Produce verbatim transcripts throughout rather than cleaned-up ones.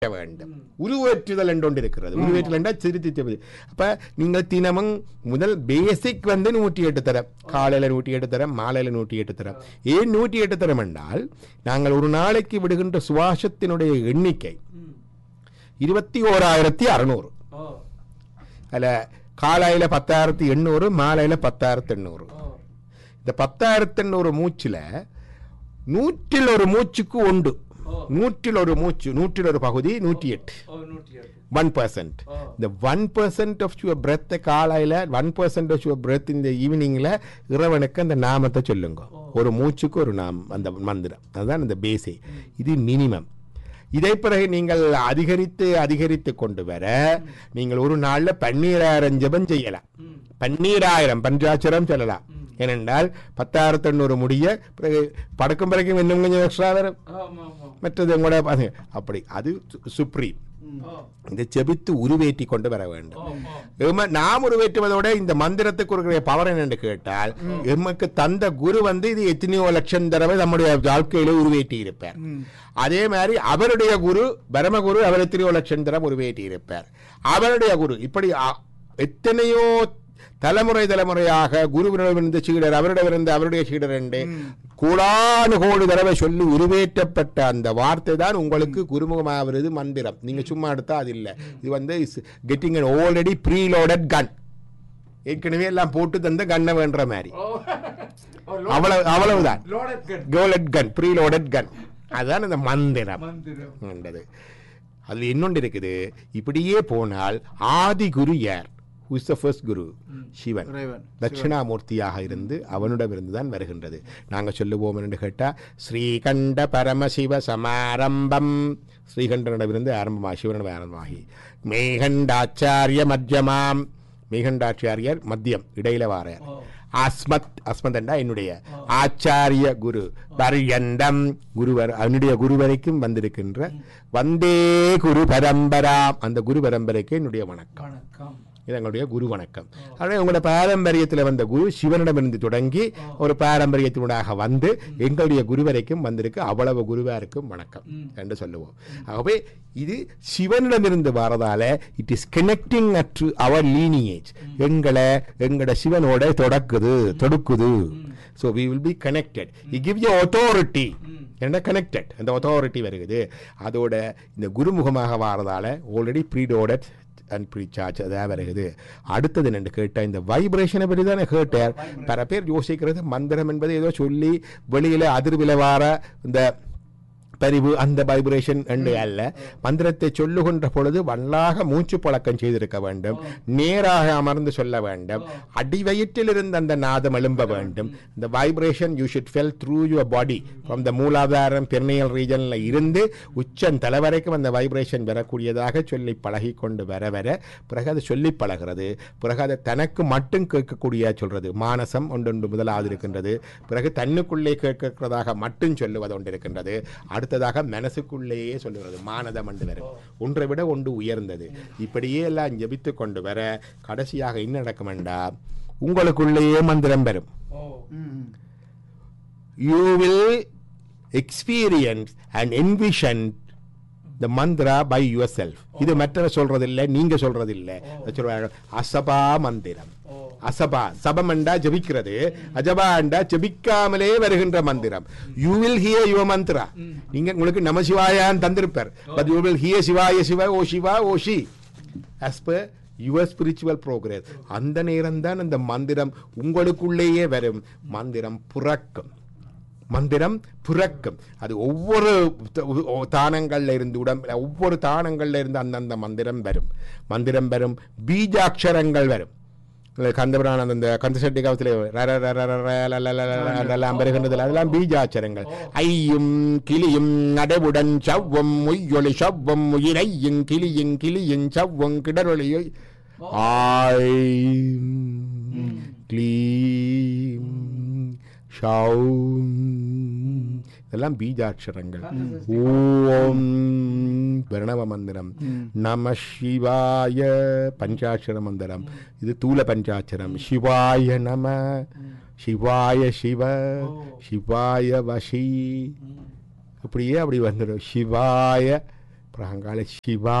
வேண்டும். உருவேற்றுதல் என்று ஒன்று இருக்கிறது. உருவேற்றுதல் என்றால் திருத்தி. அப்ப நீங்கள் தினமும் முதல் பேசிக் வந்து நூற்றி எட்டு தரம், காலையில நூற்றி எட்டு தரம், மாலையில நூற்றி எட்டு தரம். ஏன் நூற்றி எட்டு தரம் என்றால் நாங்கள் ஒரு நாளைக்கு விடுகின்ற சுவாசத்தினுடைய எண்ணிக்கை இருபத்தி ஓராயிரத்தி அறுநூறு. அதுல காலையில பத்தாயிரத்தி எண்ணூறு, மாலையில பத்தாயிரத்தி எண்ணூறு. இந்த பத்தாயிரத்தி எண்ணூறு மூச்சுல நூற்றில் ஒரு மூச்சுக்கு உண்டு, நூற்றில் ஒரு மூச்சு, நூற்றில் ஒரு பகுதி நூற்றி எட்டு, ஒன் பர்சன்ட். இந்த one percent of your breadth காலையில, one percent of your breadth இந்த ஈவினிங்ல இறைவனுக்கு அந்த நாமத்தை சொல்லுங்க. ஒரு மூச்சுக்கு ஒரு நாம் அந்த மந்திரம், அதுதான் இந்த பேஸே. இது மினிமம். இதை பிறகு நீங்கள் அதிகரித்து அதிகரித்து கொண்டு வர நீங்கள் ஒரு நாள்ல பன்னீராயிரம் ஜபம் செய்யலாம். பன்னீராயிரம் பஞ்சாட்சரம் சொல்லலாம். ஏனென்றால் பத்தாயிரத்தி எண்ணூறு முடிய பிறகு படக்கும் பிறகு இன்னும் கொஞ்சம் எக்ஸ்ட்ரா வரும். மற்றது கூட அப்படி அது சுப்ரீம். இதை செபித்து உருவேற்றி கொண்டு வர வேண்டும். நாம் உருவேற்றுவதோட இந்த மந்திரத்துக்கு இருக்கிற பவர் என்னென்று கேட்டால், எமக்கு தந்த குரு வந்து இது எத்தனையோ லட்சம் தடவை நம்முடைய வாழ்க்கையில உருவேற்றி இருப்பார். அதே மாதிரி அவருடைய குரு பரமகுரு அவர் எத்தனையோ லட்சம் தடவை உருவேற்றி இருப்பார். அவருடைய குரு இப்படி எத்தனையோ தலைமுறை தலைமுறையாக குருவினிடமிருந்து சீடர், அவரிடமிருந்து அவருடைய சீடர் என்று கோடானு கோடி தடவை சொல்லி உருவேற்றப்பட்ட அந்த வார்த்தை தான் உங்களுக்கு குருமுகமாகிறது மந்திரம். நீங்க சும்மா எடுத்தா அது இல்லை. இது வந்து getting an already preloaded gun. ஏற்கனவே எல்லாம் போட்டு தந்த கண்ணை வேண்ட மாதிரி. அவ்வளவு அவ்வளவுதான். loaded gun, preloaded gun. அதுதான் இந்த மந்திரம் என்றது. அதுல இன்னொன்று இருக்குது. இப்படியே போனால் ஆதி குரு யார்? Who is the first guru? Sivan. தட்சிணாமூர்த்தியாக இருந்து அவனிடமிருந்து தான் வருகின்றது. நாங்கள் சொல்லுவோம் என்று கேட்டால் ஸ்ரீகண்ட பரமசிவ சமாரம்பம், ஸ்ரீகண்டனிடமிருந்து ஆரம்பமாக சிவனிடம் ஆரம்பமாகி மேகண்டாச்சாரிய மத்தியமாம், மேகண்டாச்சாரியர் மத்தியம் இடையில வாரார். அஸ்மத், அஸ்மத் என்றா என்னுடைய ஆச்சாரிய குரு பர்யந்தம், குருவர் அவனுடைய குரு வரைக்கும் வந்திருக்கின்ற வந்தே குரு பரம்பரா, அந்த குரு பரம்பரைக்கு என்னுடைய வணக்கம். இது எங்களுடைய குரு வணக்கம். ஆனால் உங்களோட பாரம்பரியத்தில் வந்த குரு சிவனிடமிருந்து தொடங்கி ஒரு பாரம்பரியத்தினூடாக வந்து எங்களுடைய குரு வரைக்கும் வந்திருக்கு. அவ்வளவு குருவாருக்கும் வணக்கம் என்று சொல்லுவோம். ஆகவே இது சிவனிடமிருந்து வரதால it is connecting to our lineage. எங்களை எங்களோட சிவனோட தொடக்குது தொடுக்குது. So we will be connected. E give you authority என்ன கனெக்டட். அந்த அத்தாரிட்டி வருகிறது. அதோட இந்த குருமுகமாக வரதால ஆல்ரெடி ப்ரீடோடட் அண்ட் ப்ரீசார்ஜ் அதாக வருகிறது. அடுத்தது என்னென்று கேட்டால் இந்த வைப்ரேஷனை பற்றி தானே கேட்டார். பல பேர் யோசிக்கிறது மந்திரம் என்பது ஏதோ சொல்லி வெளியில் அதிர்வில வார இந்த பரிவு அந்த வைப்ரேஷன் என்று அல்ல. மந்திரத்தை சொல்லுகின்ற பொழுது வல்லாக மூச்சு பழக்கம் செய்திருக்க வேண்டும். நேராக அமர்ந்து சொல்ல வேண்டும். அடிவயிற்றில் இருந்து அந்த நாதம் எழும்ப வேண்டும். இந்த vibration you should fell through your body from the மூலாதாரம் பெர்னியல் ரீஜன்ல இருந்து உச்சன் தலை வரைக்கும் அந்த வைப்ரேஷன் வரக்கூடியதாக சொல்லி பழகி கொண்டு வர வர பிறகு அது சொல்லி பழகிறது. பிறகு அதை தனக்கு மட்டும் கேட்கக்கூடிய சொல்றது மானசம் ஒன்றொன்று முதலாவது இருக்கின்றது. பிறகு தன்னுக்குள்ளே கேட்கிறதாக மட்டும் சொல்லுவது ஒன்று இருக்கின்றது. அடுத்ததாக மனசுக்குள்ளேயே சொல்லுகிறது மானதம் என்று வரும். ஒன்றை விட ஒன்று உயர்ந்தது. இப்படியே எல்லாம் ஜபித்து கொண்டு வர கடைசியாக என்ன நடக்கும் என்றா உங்களுக்குள்ளேயே மந்திரம் வரும். You will experience and envision the mantra by yourself. இது மற்ற சொல்றதில்லை, நீங்க சொல்றதில்லை. அசபா மந்திரம். அசபா சபம் என்றா ஜபிக்கிறது, அஜபா என்றா ஜபிக்காமலே வருகின்ற மந்திரம். You will hear your Mantra. நீங்க உங்களுக்கு நம சிவாயான் தந்திருப்பார். பட் யூ வில் ஹியர் சிவாய சிவ ஓ சிவா ஓ she as per your spiritual progress. அந்த நேரம் தான் அந்த மந்திரம் உங்களுக்குள்ளேயே வரும். மந்திரம் புறக்கும், மந்திரம் புறக்கும். அது ஒவ்வொரு தானங்கள்ல இருந்து உடம்புல ஒவ்வொரு தானங்கள்ல இருந்து அந்தந்த மந்திரம் வரும். மந்திரம் வரும், பீஜாட்சரங்கள் வரும். கந்தபுராணம் அந்த கந்தசட்டி காலத்தில் வருகின்றதில் அதெல்லாம் பீஜாட்சரங்கள். ஐயும் கிளியும் அடைவுடன் சவ்வம் உய்யொளி சவ்வம் உயிரையும் கிளியும் கிளியும் சவ்வம் கிடரொளியை ஆய் க்ளீம் ஷௌம் இதெல்லாம் பீஜாட்சரங்கள். ஓம் பிரணவ மந்திரம், நம சிவாய பஞ்சாட்சர மந்திரம், இது தூல பஞ்சாட்சரம். சிவாய நம, சிவாய சிவ, சிவாய வசி, அப்படியே அப்படி வந்துடும். சிவாய அங்கால சிவா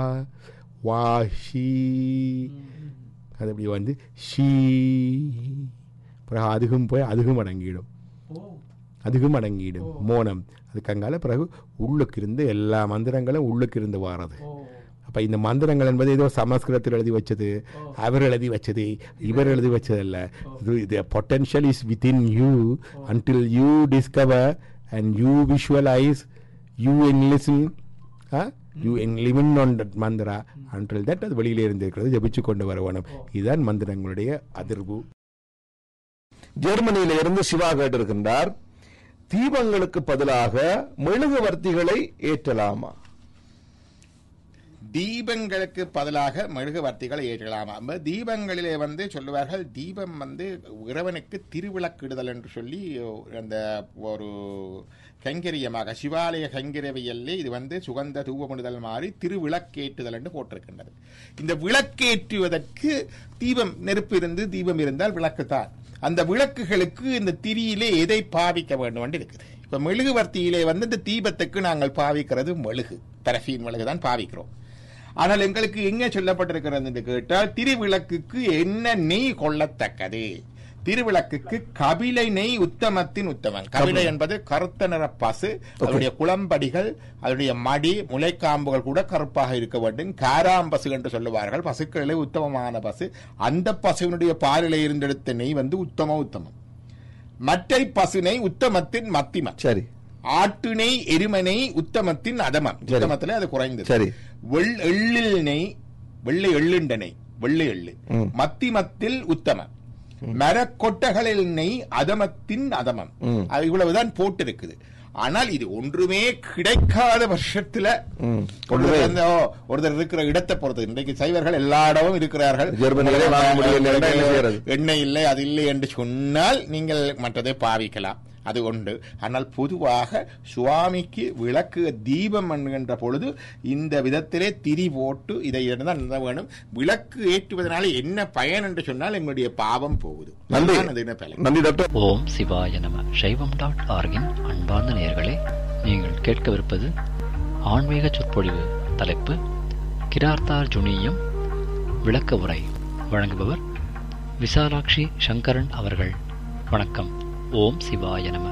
வாஷி அது அப்படி வந்து ஷீ பிறகு அதுக்கும் போய் அதுக்கும் அடங்கிடும் அதுக்கும் அடங்கிடும் மோனம். அதுக்கு அங்கால பிறகு உள்ளுக்கு இருந்து எல்லா மந்திரங்களும் உள்ளுக்கு இருந்து வாரது. அப்போ இந்த மந்திரங்கள் என்பது ஏதோ சமஸ்கிருதத்தில் எழுதி வச்சது, அவர் எழுதி வச்சது, இவர் எழுதி வச்சதல்ல. தி potential is within you until you discover and you visualise you in listen you in லிவன் on that Mandira until that அது வெளியிலே இருந்திருக்கிறது ஜபிச்சு கொண்டு வர வேணும். இதுதான் மந்திரங்களுடைய அதிர்வு. ஜெர்மனியில இருந்து சிவா கேட்டிருக்கின்றார், தீபங்களுக்கு பதிலாக மெழுகுவர்த்திகளை ஏற்றலாமா? தீபங்களுக்கு பதிலாக மெழுகுவர்த்திகளை ஏற்றலாமா? தீபங்களிலே வந்து சொல்லுவார்கள், தீபம் வந்து இறைவனுக்கு திருவிளக்கிடுதல் என்று சொல்லி அந்த ஒரு கைங்கரியமாக சிவாலய கைங்கரவியல்லே இது வந்து சுகந்த தூபமிடுதல் மாதிரி திருவிளக்கேற்றுதல் என்று போட்டிருக்கின்றது. இந்த விளக்கேற்றுவதற்கு தீபம் நெருப்பு இருந்து தீபம் இருந்தால் விளக்குத்தான். அந்த விளக்குகளுக்கு இந்த திரியிலே எதை பாவிக்க வேண்டும் என்று இருக்குது. இப்ப மெழுகுவர்த்தியிலே வந்து இந்த தீபத்துக்கு நாங்கள் பாவிக்கிறது மெழுகு, பரஃபீன் மெழுகு தான் பாவிக்கிறோம். ஆனால் எங்களுக்கு எங்கே சொல்லப்பட்டிருக்கிறது என்று கேட்டால், திருவிளக்குக்கு என்ன நெய் கொள்ளத்தக்கது? திருவிளக்குக்கு கபிலை நெய் உத்தமத்தின் உத்தமன். கபிலை என்பது கருத்த நிற பசு, அதனுடைய குளம்படிகள், அதனுடைய மடி முளைக்காம்புகள் கூட கருப்பாக இருக்க வேண்டும். காராம்பசு என்று சொல்லுவார்கள். பசுக்களிலே உத்தமமான பசு. அந்த பசுவினுடைய பாலிலே இருந்தெடுத்த நெய் வந்து உத்தம உத்தமம். மற்ற பசு நெய் உத்தமத்தின் மத்திமன். சரி. ஆட்டு நெய் எருமனை உத்தமத்தின் அதமம். உத்தமத்தில் அது குறைந்தது. சரி. எள்ளில் நெய் வெள்ளை எள்ளுண்ட நெய் வெள்ளை எள்ளு மத்திமத்தில் உத்தமம். மரக்கொட்டைகளில் நெய் அதமத்தின் அதமம். இவ்வளவுதான் போட்டு இருக்குது. ஆனால் இது ஒன்றுமே கிடைக்காத வருஷத்துல ஒருத்தர் இருக்கிற இடத்தை பொறுத்து. இன்றைக்கு சைவர்கள் எல்லா இடமும் இருக்கிறார்கள். எண்ணெய் இல்லை அது இல்லை என்று சொன்னால் நீங்கள் மற்றதை பாவிக்கலாம், அது உண்டு. ஆனால் பொதுவாக சுவாமிக்கு விளக்கு தீபம் என்கின்ற பொழுது இந்த விதத்திலே திரி போட்டு இதை தான் வேணும். விளக்கு ஏற்றுவதனால என்ன பயன் என்று சொன்னால் எங்களுடைய பாவம் போகுது. ஓம் சிவாய நம. சைவம் டாட் ஆர்கின் அன்பார்ந்த நேயர்களே, நீங்கள் கேட்கவிருப்பது ஆன்மீக சொற்பொழிவு. தலைப்பு கிரார்த்தார்ஜுனியம் விளக்க உரை. வழங்குபவர் விசாலாட்சி சங்கரன் அவர்கள். வணக்கம். ஓம் சிவாய நம.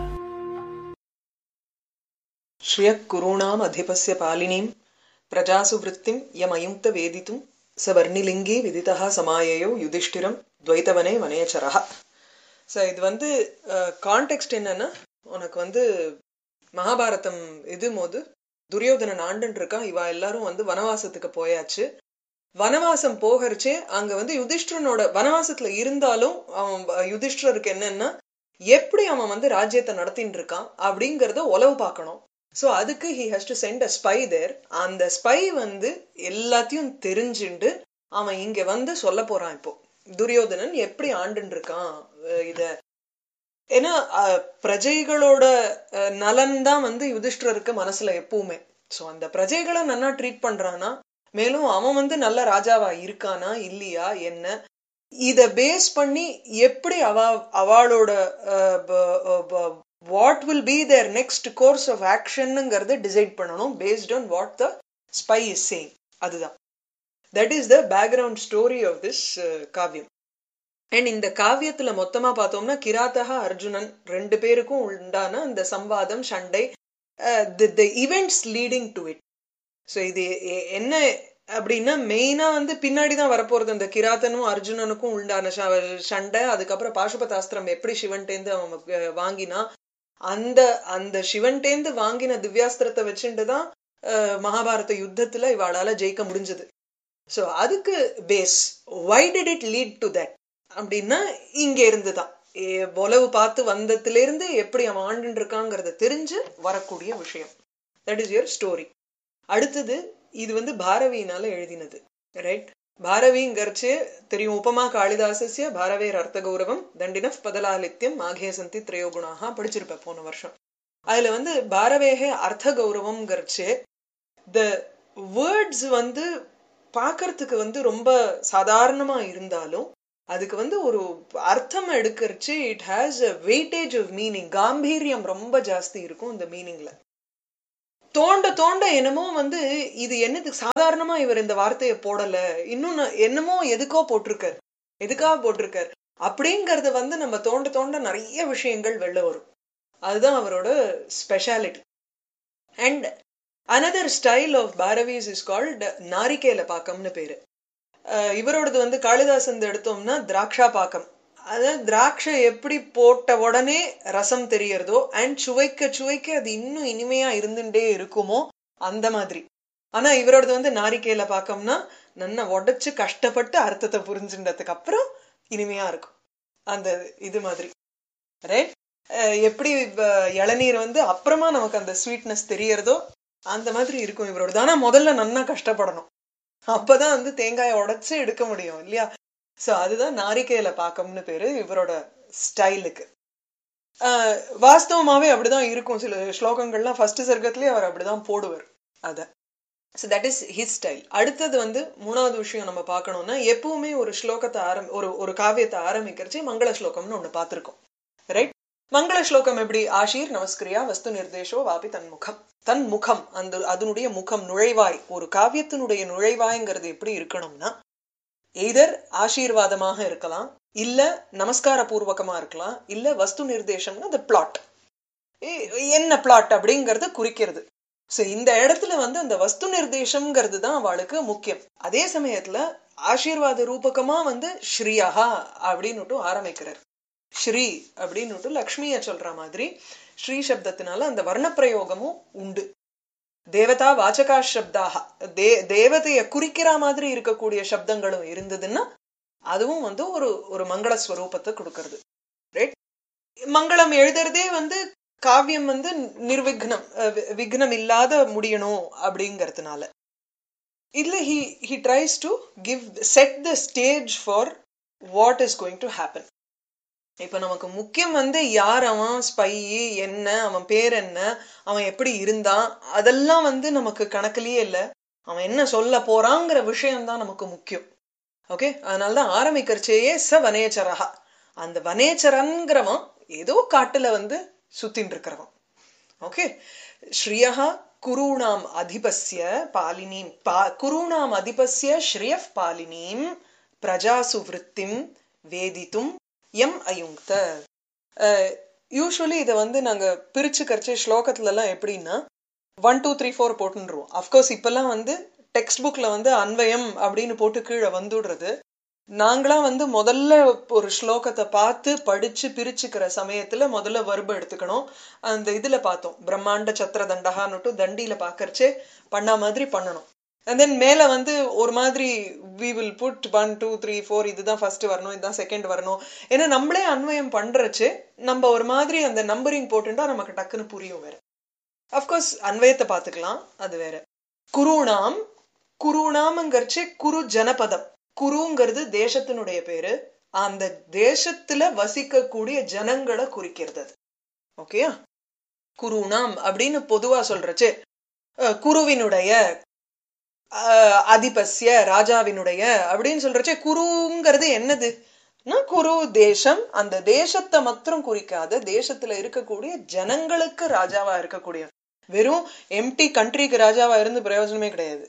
ஸ்ரீய குருணாம் அதிபஸ்ய பாலினீம் பிரஜாசு விருத்திம் யமயுக்த வேதித்தும் சவர்ணிலிங்கே விதிதா சமாயையோ யுதிஷ்டிரம் துவைத்தவனே வனேச்சரஹ. ஸோ இது வந்து கான்டெக்ஸ்ட் என்னன்னா, உனக்கு வந்து மகாபாரதம் இது போது துரியோதனன் ஆண்டுன்னு இருக்கான். இவா எல்லாரும் வந்து வனவாசத்துக்கு போயாச்சு. வனவாசம் போகிறச்சே அங்க வந்து யுதிஷ்டிரனோட வனவாசத்துல இருந்தாலும் அவன் யுதிஷ்டிரருக்கு என்னன்னா எப்படி அவன் வந்து ராஜ்யத்தை நடத்தின்னு இருக்கான் அப்படிங்கறத உளவு பார்க்கணும். சோ அதுக்கு he has to send a spy there. அந்த ஸ்பை வந்து எல்லாத்தையும் தெரிஞ்சுண்டு அவன் இங்க வந்து சொல்ல போறான். இப்போ துரியோதனன் எப்படி ஆண்டுன்னு இருக்கான் இத. ஏன்னா பிரஜைகளோட நலன் தான் வந்து யுதிஷ்டிரருக்கு மனசுல எப்பவுமே. சோ அந்த பிரஜைகளை நல்லா ட்ரீட் பண்றானா, மேலும் அவன் வந்து நல்ல ராஜாவா இருக்கானா இல்லையா என்ன, இத பேஸ் பண்ணி எப்படி அவ அவளோட what will be there next course of ஆக்ஷன்ங்கிறத decide பண்ணணும் based on what the spy is saying. அதுதான் that is the background story of this Kaviyam. And இந்த காவியத்துல மொத்தமா பார்த்தோம்னா கிராத்தகா அர்ஜுனன் ரெண்டு பேருக்கும் உண்டான இந்த சம்வாதம், சண்டை, தி events leading to it. So இது என்ன அப்படின்னா மெயினா வந்து பின்னாடிதான் வரப்போறது. அந்த கிராத்தனும் அர்ஜுனனுக்கும் உண்டான சண்டை, அதுக்கப்புறம் பாசுபதாஸ்திரம் எப்படி சிவன்டேந்து அவன் வாங்கினா, அந்த அந்த சிவன்டேந்து வாங்கின திவ்யாஸ்திரத்தை வச்சுட்டுதான் மகாபாரத யுத்தத்துல இவாளால ஜெயிக்க முடிஞ்சது. ஸோ அதுக்கு base why did it lead to that அப்படின்னா இங்க இருந்துதான் உளவு பார்த்து வந்ததுல இருந்து எப்படி அவன் ஆண்டு இருக்காங்கிறத தெரிஞ்சு வரக்கூடிய விஷயம். That is your story. அடுத்தது இது வந்து பாரவியினால எழுதினது, ரைட்? பாரவிங்கிறச்சு தெரியும். உபமா காளிதாசஸ்ய பாரவேர் அர்த்த கௌரவம் தண்டினஃப் பதலாலித்யம் மாகே சந்தி திரையோகுணாக படிச்சிருப்பேன் போன வருஷம். அதுல வந்து பாரவேகே அர்த்த கௌரவம்ங்கிறச்சு த வேர்ட்ஸ் வந்து பாக்கிறதுக்கு வந்து ரொம்ப சாதாரணமா இருந்தாலும் அதுக்கு வந்து ஒரு அர்த்தம் எடுக்கிறச்சு it has a weightage of meaning. காம்பீரியம் ரொம்ப ஜாஸ்தி இருக்கும் இந்த மீனிங்ல. தோண்ட தோண்ட என்னமோ வந்து இது என்னது சாதாரணமா இவர் இந்த வார்த்தையை போடல, இன்னும் என்னமோ எதுக்கோ போட்டிருக்காரு, எதுக்காக போட்டிருக்காரு அப்படிங்கறது வந்து நம்ம தோண்ட தோண்ட நிறைய விஷயங்கள் வெளில வரும். அதுதான் அவரோட speciality. And another style of Bharavis is called நாரிகேல பாக்கம்னு பேரு. இவரோடது வந்து காளிதாசன் எடுத்தோம்னா திராட்சா பாக்கம். அதான் திராட்சை எப்படி போட்ட உடனே ரசம் தெரியறதோ அண்ட் சுவைக்க சுவைக்க அது இன்னும் இனிமையா இருந்துட்டே இருக்குமோ அந்த மாதிரி. ஆனா இவரோடது வந்து நாரிகேல பாக்கம்னா நல்லா உடைச்சு கஷ்டப்பட்டு அர்த்தத்தை புரிஞ்சுன்றதுக்கு அப்புறம் இனிமையா இருக்கும் அந்த இது மாதிரி. ரைட்? எப்படி இளநீர் வந்து அப்புறமா நமக்கு அந்த ஸ்வீட்னஸ் தெரியறதோ அந்த மாதிரி இருக்கும் இவரோடது. ஆனா முதல்ல நல்லா கஷ்டப்படணும், அப்பதான் வந்து தேங்காயை உடைச்சு எடுக்க முடியும் இல்லையா? சோ அதுதான் நாரிகேல பாக்கம்னு பேரு இவரோட ஸ்டைலுக்கு. ஆஹ் வாஸ்தவமாவே அப்படிதான் இருக்கும். சில ஸ்லோகங்கள்லாம் ஃபர்ஸ்ட் சர்க்கத்திலேயே அவர் அப்படிதான் போடுவார் அத. So that is his style. அடுத்தது வந்து மூணாவது விஷயம் நம்ம பார்க்கணும்னா, எப்பவுமே ஒரு ஸ்லோகத்தை ஆரம் ஒரு ஒரு காவியத்தை ஆரம்பிக்கிறச்சு மங்கள ஸ்லோகம்னு ஒண்ணு பார்த்திருக்கோம். ரைட்? மங்கள ஸ்லோகம் எப்படி? ஆஷீர் நமஸ்கிரியா வஸ்து நிர்தேஷோ வாபி தன்முகம். தன் முகம், அந்த அதனுடைய முகம், நுழைவாய். ஒரு காவியத்தினுடைய நுழைவாய்ங்கிறது எப்படி இருக்கணும்னா, எய்தர் ஆசீர்வாதமாக இருக்கலாம், இல்ல நமஸ்கார பூர்வகமா இருக்கலாம், இல்ல வஸ்து நிர்தேசம்னா அந்த பிளாட், என்ன பிளாட் அப்படிங்கறது குறிக்கிறது. சோ இந்த இடத்துல வந்து அந்த வஸ்து நிர்தேசம்ங்கிறது தான் அவளுக்கு முக்கியம். அதே சமயத்துல ஆசீர்வாத ரூபகமா வந்து ஸ்ரீயஹா அப்படின்னுட்டு ஆரம்பிக்கிறார். ஸ்ரீ அப்படின்னுட்டு லக்ஷ்மிய சொல்ற மாதிரி ஸ்ரீ சப்தத்தினால அந்த வர்ணப்பிரயோகமும் உண்டு. தேவதா வாச்சகா சப்தாக, தே தேவதைய குறிக்கிற மாதிரி இருக்கக்கூடிய சப்தங்களும் இருந்ததுன்னா அதுவும் வந்து ஒரு ஒரு மங்கள ஸ்வரூபத்தை கொடுக்கறது. ரைட்? மங்களம் எழுதுறதே வந்து காவியம் வந்து நிர்விக்னம், விக்னம் இல்லாத முடியணும் அப்படிங்கறதுனால இல்ல he he tries to give set the stage for what is going to happen. இப்ப நமக்கு முக்கியம் வந்து யார் அவன், ஸ்பை என்ன, அவன் பேர் என்ன, அவன் எப்படி இருந்தான், அதெல்லாம் வந்து நமக்கு கணக்கிலேயே இல்ல. அவன் என்ன சொல்ல போறாங்கிற விஷயம்தான் நமக்கு முக்கியம். ஓகே? அதனாலதான் ஆரம்பிக்கிறச்சேயே ச வனேச்சரஹா, அந்த வனேச்சரன்கிறவன் ஏதோ காட்டுல வந்து சுத்தின் இருக்கிறவன். ஓகே? ஸ்ரீயஹா குருணாம் அதிபஸ்ய பாலினீம், குருணாம் அதிபஸ்ய ஸ்ரீயஃப் பாலினீம் பிரஜாசு விருத்திம் வேதித்தும் எம் அயுங்த. யூஸ்வலி இதை வந்து நாங்க பிரிச்சு கரிச்சு ஸ்லோகத்துல எல்லாம் எப்படின்னா ஒன் டூ த்ரீ ஃபோர் போட்டுருவோம். அப்கோர்ஸ் இப்பெல்லாம் வந்து டெக்ஸ்ட் புக்ல வந்து அன்வயம் அப்படின்னு போட்டு கீழே வந்துடுறது. நாங்களாம் வந்து முதல்ல ஒரு ஸ்லோகத்தை பார்த்து படிச்சு பிரிச்சுக்கிற சமயத்துல முதல்ல வர்பு எடுத்துக்கணும். அந்த இதுல பார்த்தோம் பிரம்மாண்ட சத்திர தண்டகான்னுட்டு தண்டியில பாக்கறச்சே பண்ண மாதிரி பண்ணணும். and then மேல வந்து ஒரு மாதிரி we will put one two three four இதுதான் ஃபர்ஸ்ட் வரணும், இதுதான் செகண்ட் வரணும். ஏன்னா நம்மளே அன்வயம் பண்றச்சு நம்ம ஒரு மாதிரி அந்த நம்பரிங் போட்டுட்டா நமக்கு டக்குன்னு புரியும். வேற அப்கோர்ஸ் அன்வயத்தை பார்த்துக்கலாம், அது வேற. குருணாம், குருணாம்ங்கிறச்சு குரு ஜனபதம். குருங்கிறது தேசத்தினுடைய பேரு, அந்த தேசத்துல வசிக்கக்கூடிய ஜனங்களை குறிக்கிறது. ஓகேயா? குருணாம் அப்படின்னு பொதுவா சொல்றச்சு குருவினுடைய அதிபஸ்ய ராஜாவினுடைய அப்படின்னு சொல்றச்சே குருங்கிறது என்னது? குரு தேசம், அந்த தேசத்தை மாத்திரம் குறிக்காத தேசத்துல இருக்கக்கூடிய ஜனங்களுக்கு ராஜாவா இருக்கக்கூடிய, வெறும் எம்டி கண்ட்ரிக்கு ராஜாவா இருந்து பிரயோஜனமே கிடையாது.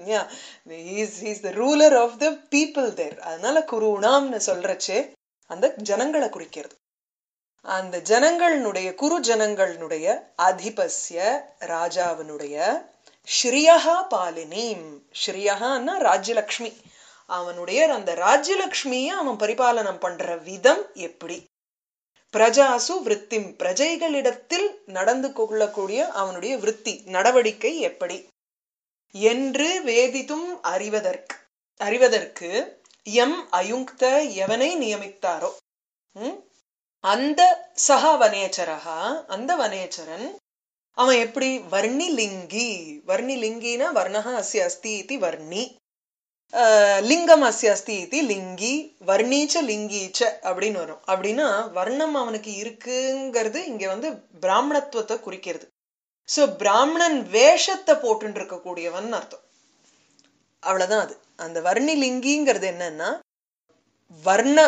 ரூலர் ஆஃப் த பீப்புள் தேர். அதனால குருணாம்னு சொல்றச்சே அந்த ஜனங்களை குறிக்கிறது. அந்த ஜனங்களுடைய குரு ஜனங்களுடைய அதிபஸ்ய ராஜாவினுடைய ஸ்ரீயஹா பாலினீம், ஸ்ரீயஹான்னா ராஜ்யலக்ஷ்மி, அவனுடைய அந்த ராஜ்யலக்ஷ்மிய அவன் பரிபாலனம் பண்ற விதம் எப்படி, பிரஜாசு விருத்திம், பிரஜைகளிடத்தில் நடந்து கொள்ளக்கூடிய அவனுடைய விருத்தி நடவடிக்கை எப்படி என்று வேதித்தும் அறிவதற்கு அறிவதற்கு எம் அயுங்த எவனை நியமித்தாரோ அந்த சஹ வனேச்சரஹா, அந்த வனேச்சரன் அவன் எப்படி வர்ணி லிங்கி, வர்ணி லிங்கினா வர்ணஹா அஸ்ய அஸ்தி இதி வர்ணி, லிங்கம் அஸ்ய அஸ்தி இதி லிங்கி, வர்ணீச்ச லிங்கீச்ச அப்படின்னு வரும். அப்படின்னா வர்ணம் அவனுக்கு இருக்குங்கிறது இங்க வந்து பிராமணத்துவத்தை குறிக்கிறது. சோ பிராமணன் வேஷத்தை போட்டு இருக்கக்கூடியவன் அர்த்தம். அவ்வளவுதான் அது. அந்த வர்ணி லிங்கிங்கிறது என்னன்னா வர்ண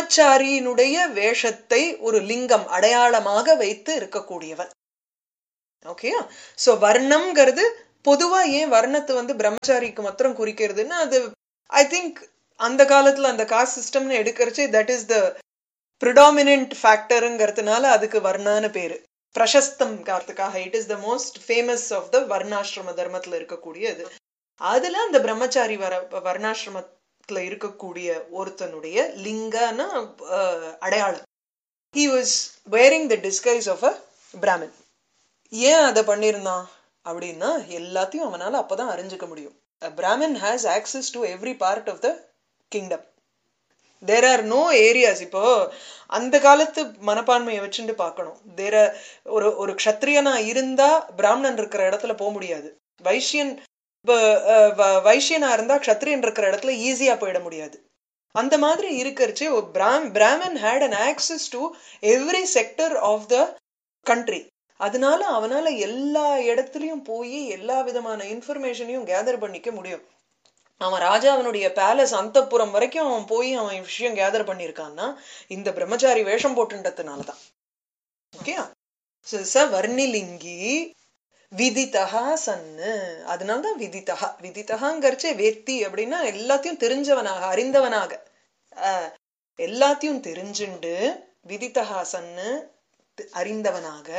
பிரம்மச்சாரியினுடைய வேஷத்தை ஒரு லிங்கம் அடையாளமாக வைத்து இருக்கக்கூடியவன். ஓகேயா? சோ வர்ணம்ங்கிறது பொதுவா ஏன் வர்ணத்தை வந்து பிரம்மச்சாரிக்கு மாத்திரம் குறிக்கிறதுன்னா, அது ஐ திங்க் அந்த காலத்துல அந்த cost சிஸ்டம்னு எடுக்கிறச்சே that is the predominant ஃபேக்டருங்கிறதுனால அதுக்கு வர்ணான்னு பேரு. பிரசஸ்தம் காரணத்துக்காக it is the most famous of the வர்ணாசிரம தர்மத்துல இருக்கக்கூடியது. அதுல அந்த பிரம்மச்சாரி வர வர்ணாசிரமத்துல இருக்கக்கூடிய ஒருத்தனுடைய லிங்கான அடையாளம். He was wearing the disguise of a Brahmin. ஏன் அதை பண்ணிருந்தான் அப்படின்னா எல்லாத்தையும் அவனால அப்பதான் அறிஞ்சுக்க முடியும். A Brahmin has access to every part of the kingdom. There are no areas. இப்போ அந்த காலத்து மனப்பான்மையை வச்சுட்டு பார்க்கணும். தேர ஒரு ஒரு க்ஷத்ரியனா இருந்தா பிராமணன் இருக்கிற இடத்துல போக முடியாது. வைஷ்யன் வைஷ்யனா இருந்தா க்ஷத்ரியன் இருக்கிற இடத்துல ஈஸியா போயிட முடியாது. அந்த மாதிரி இருக்கிறச்சு Brahmin had an access to every sector of the country. அதனால அவனால எல்லா இடத்துலயும் போய் எல்லா விதமான இன்ஃபர்மேஷனையும் கேதர் பண்ணிக்க முடியும். அவன் ராஜாவனுடைய பேலஸ் அந்தப்புறம் வரைக்கும் அவன் போய் அவன் விஷயம் கேதர் பண்ணிருக்கான்னா இந்த பிரம்மச்சாரி வேஷம் போட்டுன்றதுனாலதான். ஓகே, ச வர்ணிலிங்கி விதிதா சன்னு. அதனால்தான் விதிதா. விதிதகாங்கிறச்சே வேத்தி அப்படின்னா எல்லாத்தையும் தெரிஞ்சவனாக அறிந்தவனாக அஹ் எல்லாத்தையும் தெரிஞ்சுண்டு விதிதா சன்னு அறிந்தவனாக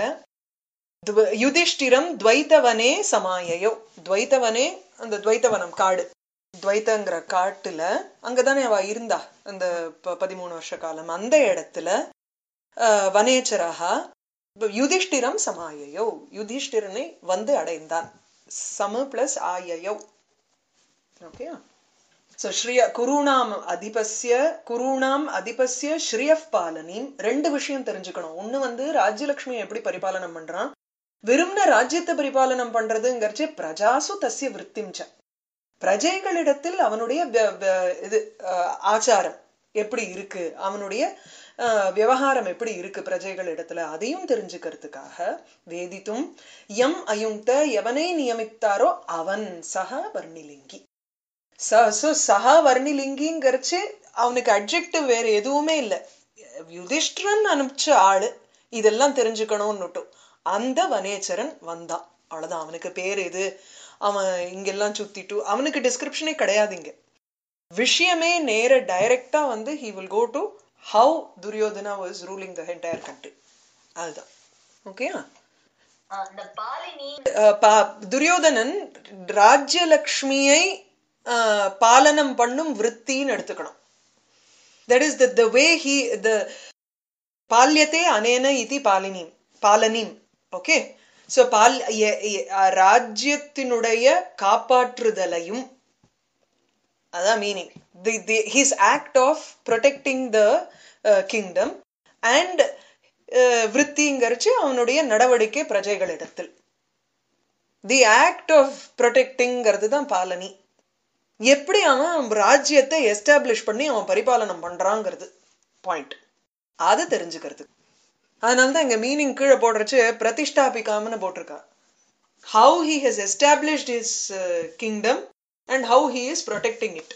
யுதிஷ்டிரம் துவைத்தவனே சமாயையோ. துவைத்தவனே அந்த துவைத்தவனம் காடு, துவைத்தங்கிற காட்டுல அங்கதானே அவ இருந்தா அந்த பதிமூணு வருஷ காலம். அந்த இடத்துல அஹ் வனேச்சரகா யுதிஷ்டிரம் சமாயையோ, யுதிஷ்டிரனை வந்து அடைந்தான். சம பிளஸ் ஆயையோ. Okay, so ஸ்ரீய குருணாம் அதிபஸ்ய குருணாம் அதிபஸ்ய ஸ்ரீயப் பாலனி. ரெண்டு விஷயம் தெரிஞ்சுக்கணும். ஒண்ணு வந்து ராஜ்யலட்சுமியை எப்படி பரிபாலனம் பண்றான். வெறும்ன ராஜ்யத்தை பரிபாலனம் பண்றதுங்கிறச்சு பிரஜாசு தஸ்ய விருத்திம்ச. பிரஜைகளிடத்தில் அவனுடைய இது ஆச்சாரம் எப்படி இருக்கு, அவனுடைய விவகாரம் எப்படி இருக்கு பிரஜைகள் இடத்துல, அதையும் தெரிஞ்சுக்கிறதுக்காக வேதித்தும் எம் அயுங்த எவனை நியமித்தாரோ அவன் சக வர்ணிலிங்கி. சக வர்ணிலிங்கிங்கிறச்சு அவனுக்கு அட்ஜெக்டிவ் வேற எதுவுமே இல்லை. யுதிஷ்டிரன் அனுப்பிச்ச ஆளு இதெல்லாம் தெரிஞ்சுக்கணும்னுட்டும் அந்த வனேச்சரன் வந்தான். அவ்வளவுதான். அவனுக்கு பேர் எது, அவன் இங்கெல்லாம் சுத்திட்டு அவனுக்கு டிஸ்கிரிப்ஷனே கிடையாது. இங்க விஷயமே நேர டைரக்டா வந்து he will go to how Duryodhana was ruling the entire country. அதுதான். ஓகேயா? துரியோதனன் ராஜ்யலக்ஷ்மியை பாலனம் பண்ணும் விருத்தின்னு எடுத்துக்கணும். that is the the way he the பால்யத்தே அனேன இதி பாலினீம் பாலனீம். ஓகே, சோ பால் ராஜ்யத்தினுடைய காப்பாற்றுதலையும் அதான் meaning. the the his act of protecting the uh, kingdom and விருத்திங்கிறச்சு அவனுடைய நடவடிக்கை பிரஜைகளிடத்தில். தி ஆக்ட் ஆஃப் ப்ரொடெக்டிங்கிறது தான் பாலனி. எப்படி அவன் ராஜ்யத்தை எஸ்டாப்ளிஷ் பண்ணி அவன் பரிபாலனம் பண்றாங்கிறது பாயிண்ட். அதை தெரிஞ்சுக்கிறது. அதனாலதான் இங்க மீனிங் கீழே போடுறச்சு பிரதிஷ்டாபிகாமன்னு போட்டிருக்கா. How he has established his kingdom and how he is protecting it.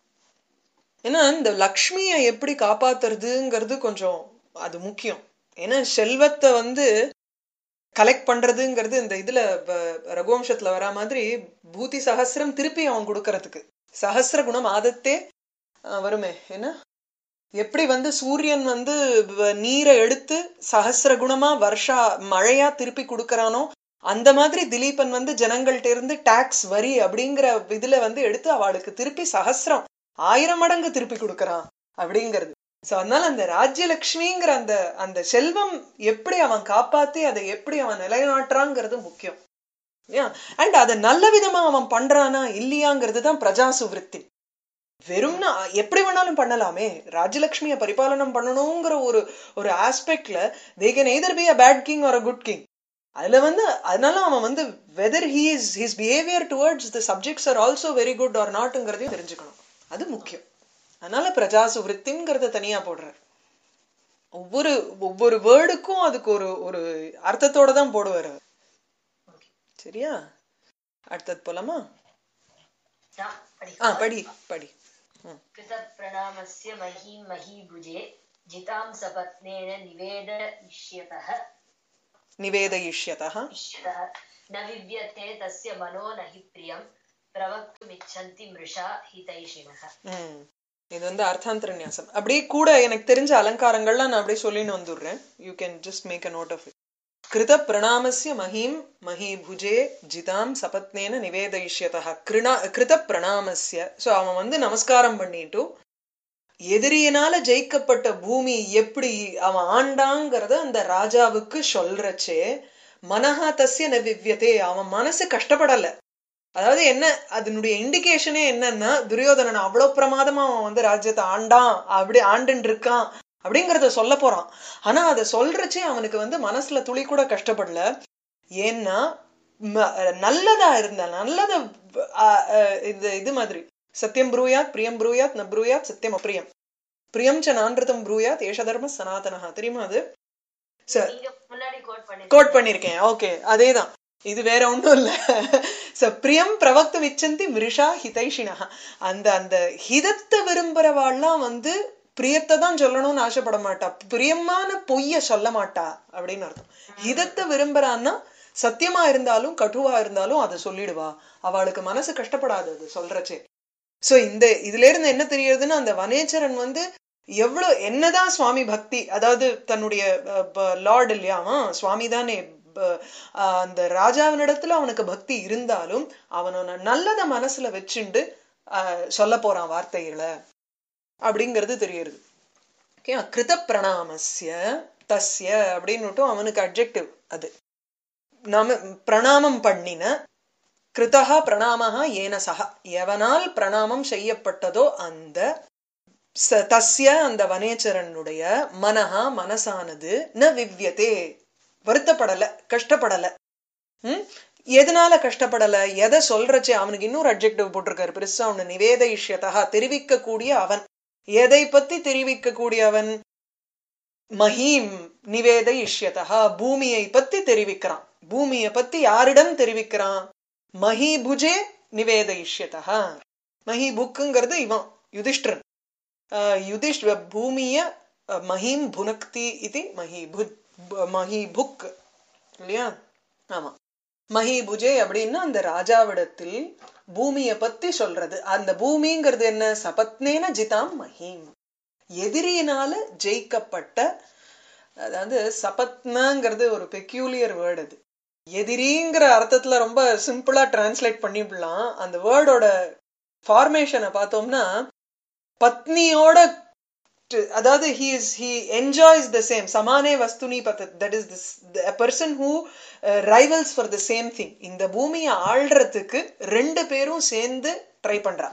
ஏன்னா இந்த லக்ஷ்மியை எப்படி காப்பாத்துறதுங்கிறது கொஞ்சம் அது முக்கியம். ஏன்னா செல்வத்தை வந்து கலெக்ட் பண்றதுங்கிறது இந்த இதுல ரகுவம்சத்துல வரா மாதிரி பூதி சஹசிரம் திருப்பி அவன் கொடுக்கறதுக்கு சஹசிர குணம் ஆதத்தே வருமே. ஏன்னா எப்படி வந்து சூரியன் வந்து நீரை எடுத்து சஹசிர குணமா வருஷா மழையா திருப்பி கொடுக்கறானோ அந்த மாதிரி திலீபன் வந்து ஜனங்கள்ட்ட இருந்து டாக்ஸ் வரி அப்படிங்கிற இதுல வந்து எடுத்து அவளுக்கு திருப்பி சஹசிரம் ஆயிரம் மடங்கு திருப்பி கொடுக்கறான் அப்படிங்கிறது. சோ அதனால அந்த ராஜ்யலட்சுமிங்கிற அந்த அந்த செல்வம் எப்படி அவன் காப்பாத்தி அதை எப்படி அவன் நிலைநாட்டுறாங்கிறது முக்கியம். அண்ட் அதை நல்ல விதமா அவன் பண்றானா இல்லையாங்கிறது தான் பிரஜாசு விருத்தி. வெறும்னா எப்படி வேணாலும் பண்ணலாமே. ராஜ்யலட்சுமியை பரிபாலனம் பண்ணணுங்கிற ஒரு ஒரு ஆஸ்பெக்ட்ல they can either be a bad king or a good king. அதுல வந்து அதனால அவன் வந்து whether he is his behavior towards the subjects are also very good or notங்கிறதையும் தெரிஞ்சுக்கணும். அது முக்கியம். அதனால பிரஜாசு விருத்திங்கிறத தனியா போடுறார். ஒவ்வொரு ஒவ்வொரு வேர்டுக்கும் அதுக்கு ஒரு ஒரு அர்த்தத்தோட தான் போடுவார். சரியா? அடுத்தது போலாமா? ஆ படி படி. கிருத பிரணாமஸ்ய மஹீம் மஹீபுஜே ஜிதாம் சபத்னேன நிவேதயிஷ்யதஹ நிவேதயிஷ்யதः इष्यतः न विद्यते तस्य मनो न हि प्रियं प्रवक्तुमिच्छन्ति मृषा हितैषिणः. ம். இது வந்து அர்த்தாந்தர நியாசம். அப்படியே கூட எனக்கு தெரிஞ்ச அலங்காரங்கள்லாம் நான் அப்படியே சொல்லின்னு வந்துடுறேன். You can just make a note of it. கிருத பிரணாமஸ்ய மஹீம் மஹீபுஜே ஜிதாம் சபத்னேன நிவேதயிஷ்யதः. கிருணா கிருத பிரணாமஸ்ய. ஸோ அவன் வந்து நமஸ்காரம் பண்ணிட்டு எதிரியினால ஜெயிக்கப்பட்ட பூமி எப்படி அவன் ஆண்டாங்கிறத அந்த ராஜாவுக்கு சொல்றச்சே மனஹா தஸ்ய ந விவ்யதே, அவன் மனசு கஷ்டப்படல. அதாவது என்ன அதனுடைய இண்டிகேஷனே என்னன்னா துரியோதனன் அவ்வளவு பிரமாதமா அவன் வந்து ராஜ்யத்தை ஆண்டான், அப்படி ஆண்டுன்னு இருக்கான் அப்படிங்கறத சொல்ல போறான். ஆனா அதை சொல்றச்சே அவனுக்கு வந்து மனசுல துளி கூட கஷ்டப்படல. ஏன்னா நல்லதா இருந்தா நல்லத இந்த இது மாதிரி சத்தியம் ப்ரூயாத் பிரியம் ப்ரூயாத் ந ப்ரூயாத் சத்தியம் அப்ரியம் பிரியம் ச நான்ருதம் ப்ரூயாத் ஏஷ தர்ம சனாதனஹா. தெரியுமா அது? கோட் பண்ணிருக்கேன். ஓகே, அதேதான். இது வேற ஒன்றும் இல்ல. பிரியம் பிரவக்தும் இச்சந்தி மிருஷா ஹிதைஷினா. அந்த அந்த ஹிதத்தை விரும்புறவாள்லாம் வந்து பிரியத்தை தான் சொல்லணும்னு ஆசைப்பட மாட்டா, பிரியமான பொய்ய சொல்ல மாட்டா அப்படின்னு அர்த்தம். ஹிதத்தை விரும்புறான்னா சத்தியமா இருந்தாலும் கட்டுவா இருந்தாலும் அதை சொல்லிடுவா. அவளுக்கு மனசு கஷ்டப்படாது அது சொல்றச்சே. சோ இந்த இதுல இருந்து என்ன தெரியுதுன்னா அந்த வனேச்சரன் வந்து எவ்வளவு என்னதான் சுவாமி பக்தி, அதாவது தன்னுடைய லார்ட் இல்லையாமா சுவாமி தானே, அந்த ராஜாவினிடத்துல அவனுக்கு பக்தி இருந்தாலும் அவனோட நல்லத மனசுல வச்சுண்டு அஹ் சொல்ல போறான் வார்த்தைகளை அப்படிங்கிறது தெரியுது. ஓகே, கிருத பிரணாமஸ்ய தஸ்ய அப்படின்னு அவனுக்கு அட்ஜெக்டிவ். அது நாம பிரணாமம் பண்ணின கிருதா பிரணாமஹா ஏன சஹா, எவனால் பிரணாமம் செய்யப்பட்டதோ அந்த தஸ்ய அந்த வனேச்சரனுடைய மனஹா மனசானது ந விவ்யதே வருத்தப்படல, கஷ்டப்படல. உம் எதனால கஷ்டப்படல, எதை சொல்றச்சே அவனுக்கு இன்னொரு அட்ஜெக்டிவ் போட்டிருக்காரு பெருசா அவனு, நிவேதயிஷ்யதா தெரிவிக்க கூடிய அவன். எதை பத்தி தெரிவிக்க கூடியவன்? மஹீம் நிவேதயிஷ்யதா, பூமியை பத்தி தெரிவிக்கிறான். பூமியை பத்தி யாரிடம் தெரிவிக்கிறான்? மஹீபுஜே நிவேதயிஷ்யதா. மஹீபுக்குங்கிறது இவன் யுதிஷ்டிரன். யுதிஷ் பூமிய மஹீம் புனக்தி இது மஹீபு மஹீபுக் இல்லையா? ஆமா, மஹீபுஜே அப்படின்னா அந்த ராஜாவிடத்தில் பூமியை பத்தி சொல்றது. அந்த பூமிங்கிறது என்ன? சபத்னேன ஜிதாம் மஹீம், எதிரியினால ஜெயிக்கப்பட்ட. அதாவது சபத்னங்கிறது ஒரு பெக்யூலியர் வேர்டு. அது எதிரிங்கிற அர்த்தத்துல ரொம்ப சிம்பிளா டிரான்ஸ்லேட் பண்ணிவிடலாம். அந்த வேர்டோட ஃபார்மேஷனை பார்த்தோம்னா பத்னியோட, அதாவது he is he enjoys the same samane vastuni patat, that is this a person who uh, rivals for the same thing. இந்த பூமியை ஆள்றதுக்கு ரெண்டு பேரும் சேர்ந்து ட்ரை பண்றான்.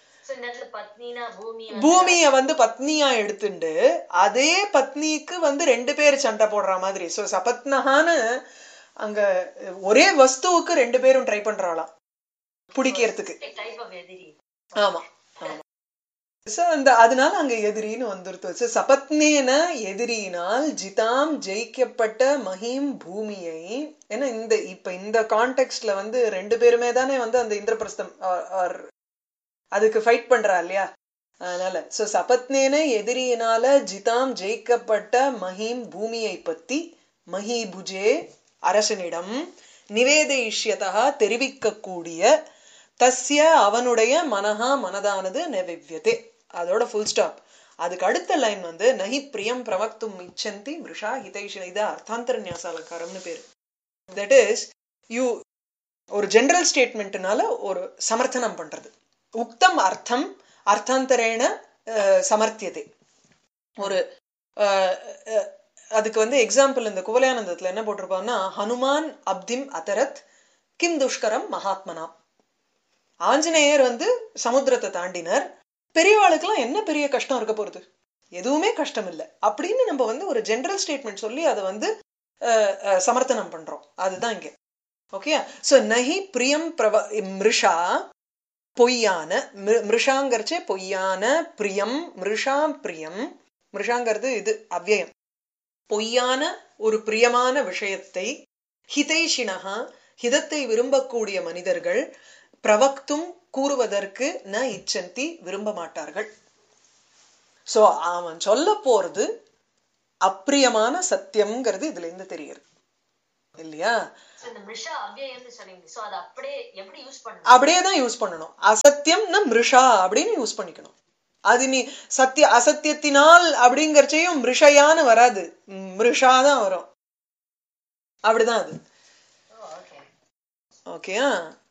பூமிய வந்து பத்னியா எடுத்துண்டு அதே பத்னிக்கு வந்து ரெண்டு பேர் சண்டை போடுற மாதிரி. சோ சபத்னஹான்னு அங்க ஒரே வஸ்துவுக்கு ரெண்டு பேரும் ட்ரை பண்றாளாம் பிடிக்கிறதுக்கு. ஆமா, அந்த அதனால அங்க எதிரின்னு வந்துருத்து. சபத்னேன எதிரியினால் ஜிதாம் ஜெயிக்கப்பட்ட மஹீம் பூமியை. ஏன்னா இந்த இப்ப இந்த கான்டெக்ட்ல வந்து ரெண்டு பேருமே தானே வந்து அந்த இந்திரபிரஸ்தம் அதுக்கு ஃபைட் பண்றா இல்லையா? அதனால சோ சபத்னேன எதிரியினால ஜிதாம் ஜெயிக்கப்பட்ட மஹீம் பூமியை பத்தி மஹீபுஜே அரசனிடம் நிவேதயிஷ்யதா தெரிவிக்கக்கூடிய தஸ்ய அவனுடைய மனஹா மனதானது நவிவ்யதே. அதோட ஃபுல் ஸ்டாப். அதுக்கு அடுத்த லைன் வந்து நஹி பிரியம் பிரவக்தும் இச்சந்தி மிருஷா ஹிதைஷின. இது அர்த்தாந்தர நியாச அலங்காரம்னு பேரு. தட் இஸ் யூ ஒரு ஜெனரல் ஸ்டேட்மெண்ட்னால ஒரு சமர்த்தனம் பண்றது. உக்தம் அர்த்தம் அர்த்தாந்தரேன சமர்த்தியதே. ஒரு அதுக்கு வந்து எக்ஸாம்பிள் இந்த குவலயானந்தத்துல என்ன போட்டிருப்பாங்கன்னா, ஹனுமான் அப்திம் அதரத் கிம் துஷ்கரம் மகாத்மனா. ஆஞ்சநேயர் வந்து சமுத்திரத்தை தாண்டினர், பெரியவாளுக்கெல்லாம் என்ன பெரிய கஷ்டம் இருக்க போறது? எதுவுமே கஷ்டம் இல்லை அப்படின்னு நம்ம வந்து ஒரு ஜெனரல் ஸ்டேட்மெண்ட் சொல்லி அதை வந்து சமர்த்தனம் பண்றோம். அதுதான் இங்க. ஓகே, சோ நஹி பிரியம் பிரவ மிருஷா பொய்யான, மிருஷாங்கிறச்சே பொய்யான, பிரியம் மிருஷா பிரியம், மிருஷாங்கிறது இது அவ்யயம், பொய்யான ஒரு பிரியமான விஷயத்தை ஹிதைஷினஹா ஹிதத்தை விரும்பக்கூடிய மனிதர்கள் பிரவக்தும் கூறுவதற்கு ந இச்சந்தி விரும்ப மாட்டார்கள். சோ அவன் சொல்ல போறது அப்பிரியமான சத்தியம்ங்கிறது இதுல இருந்து தெரியுது. இல்லையா? So, இந்த மிருஷா அவ்யயம்னு சொன்னீங்க. சோ அது அப்படியே எப்படி யூஸ் பண்ணணும்? அப்படியே தான் யூஸ் பண்ணணும். அசத்தியம்னா மிருஷா அப்படின்னு யூஸ் பண்ணிக்கணும். அது நீ சத்திய அசத்தியத்தினால் அப்படிங்கறச்சையும் மிருஷையான்னு வராது, மிருஷா தான் வரும். அப்படிதான் அது. ஓகே ஓகேயா?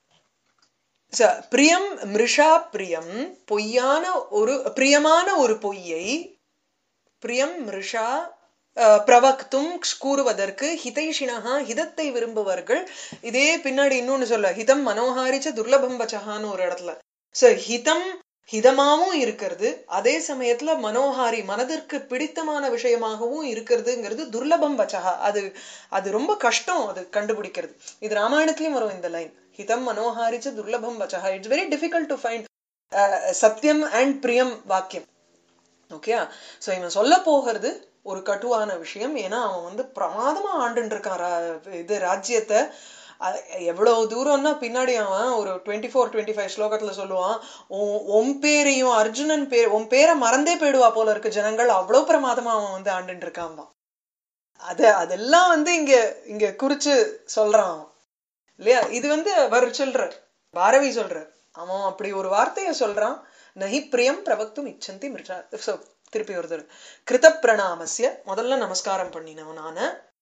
பிரியம் மிருஷா பிரியம் பொய்யான ஒரு பிரியமான ஒரு பொய்யை பிரியம் மிருஷா பிரவக்தும் கூறுவதற்கு ஹிதைஷினஹா ஹிதத்தை விரும்புவர்கள். இதே பின்னாடி இன்னொன்னு சொல்ல ஹிதம் மனோஹாரிச்ச துர்லபம் வச்சஹான்னு ஒரு இடத்துல. சோ ஹிதம் ஹிதமாவும் இருக்கிறது, அதே சமயத்துல மனோஹாரி மனதிற்கு பிடித்தமான விஷயமாகவும் இருக்கிறதுங்கிறது துர்லபம் வச்சஹா. அது அது ரொம்ப கஷ்டம் அது கண்டுபிடிக்கிறது. இது ராமாயணத்திலயும் வரும் இந்த லைன், ஹிதம் மனோஹாரிச்ச துர்லபம் வச்சஹா. It's very difficult to find சத்தியம் அண்ட் பிரியம் வாக்கியம். ஓகே, சோ இவன் சொல்ல போகிறது ஒரு கட்டுவான விஷயம். ஏன்னா அவன் வந்து பிரமாதமா ஆண்டுன்னு இருக்கான் இது ராஜ்யத்தை. எவ்வளவு தூரம்னா பின்னாடி அவன் ஒரு டுவெண்ட்டி ஃபோர் டுவெண்ட்டி ஃபைவ் ஸ்லோகத்துல சொல்லுவான், உன் பேரையும் அர்ஜுனன் பேர் உன் பேரை மறந்தே போயிடுவா போல இருக்கு ஜனங்கள், அவ்வளவு பிரமாதமா அவன் வந்து ஆண்டுன்னு இருக்கான். அத அதெல்லாம் வந்து இங்க இங்க குறிச்சு சொல்றான் இல்லையா? இது வந்து அவர் சொல்றார், பாரவி சொல்றார். அவன் அப்படி ஒரு வார்த்தைய சொல்றான், நஹி பிரியம் பிரவக்தும் இச்சந்தி மிருஷா. திருப்பி ஒருத்தர் கிருத பிரணாமஸ்ய முதல்ல நமஸ்காரம் பண்ணினவனான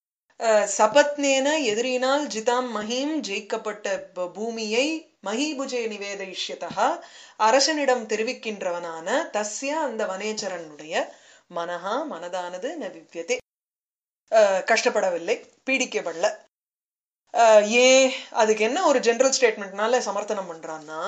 சபத்னேன எதிரினால் ஜிதாம் மஹீம் ஜெயிக்கப்பட்ட பூமியை மஹீபுஜே நிவேதிஷ்யதா அரசனிடம் தெரிவிக்கின்றவனான தஸ்ய அந்த வனேச்சரனுடைய மனஹா மனதானது ந விவ்யதே கஷ்டப்படவில்லை, பீடிக்கப்படல. ஏன் அதுக்கு என்ன ஒரு ஜெனரல் ஸ்டேட்மெண்ட்னால சமர்த்தனம் பண்றான்னா,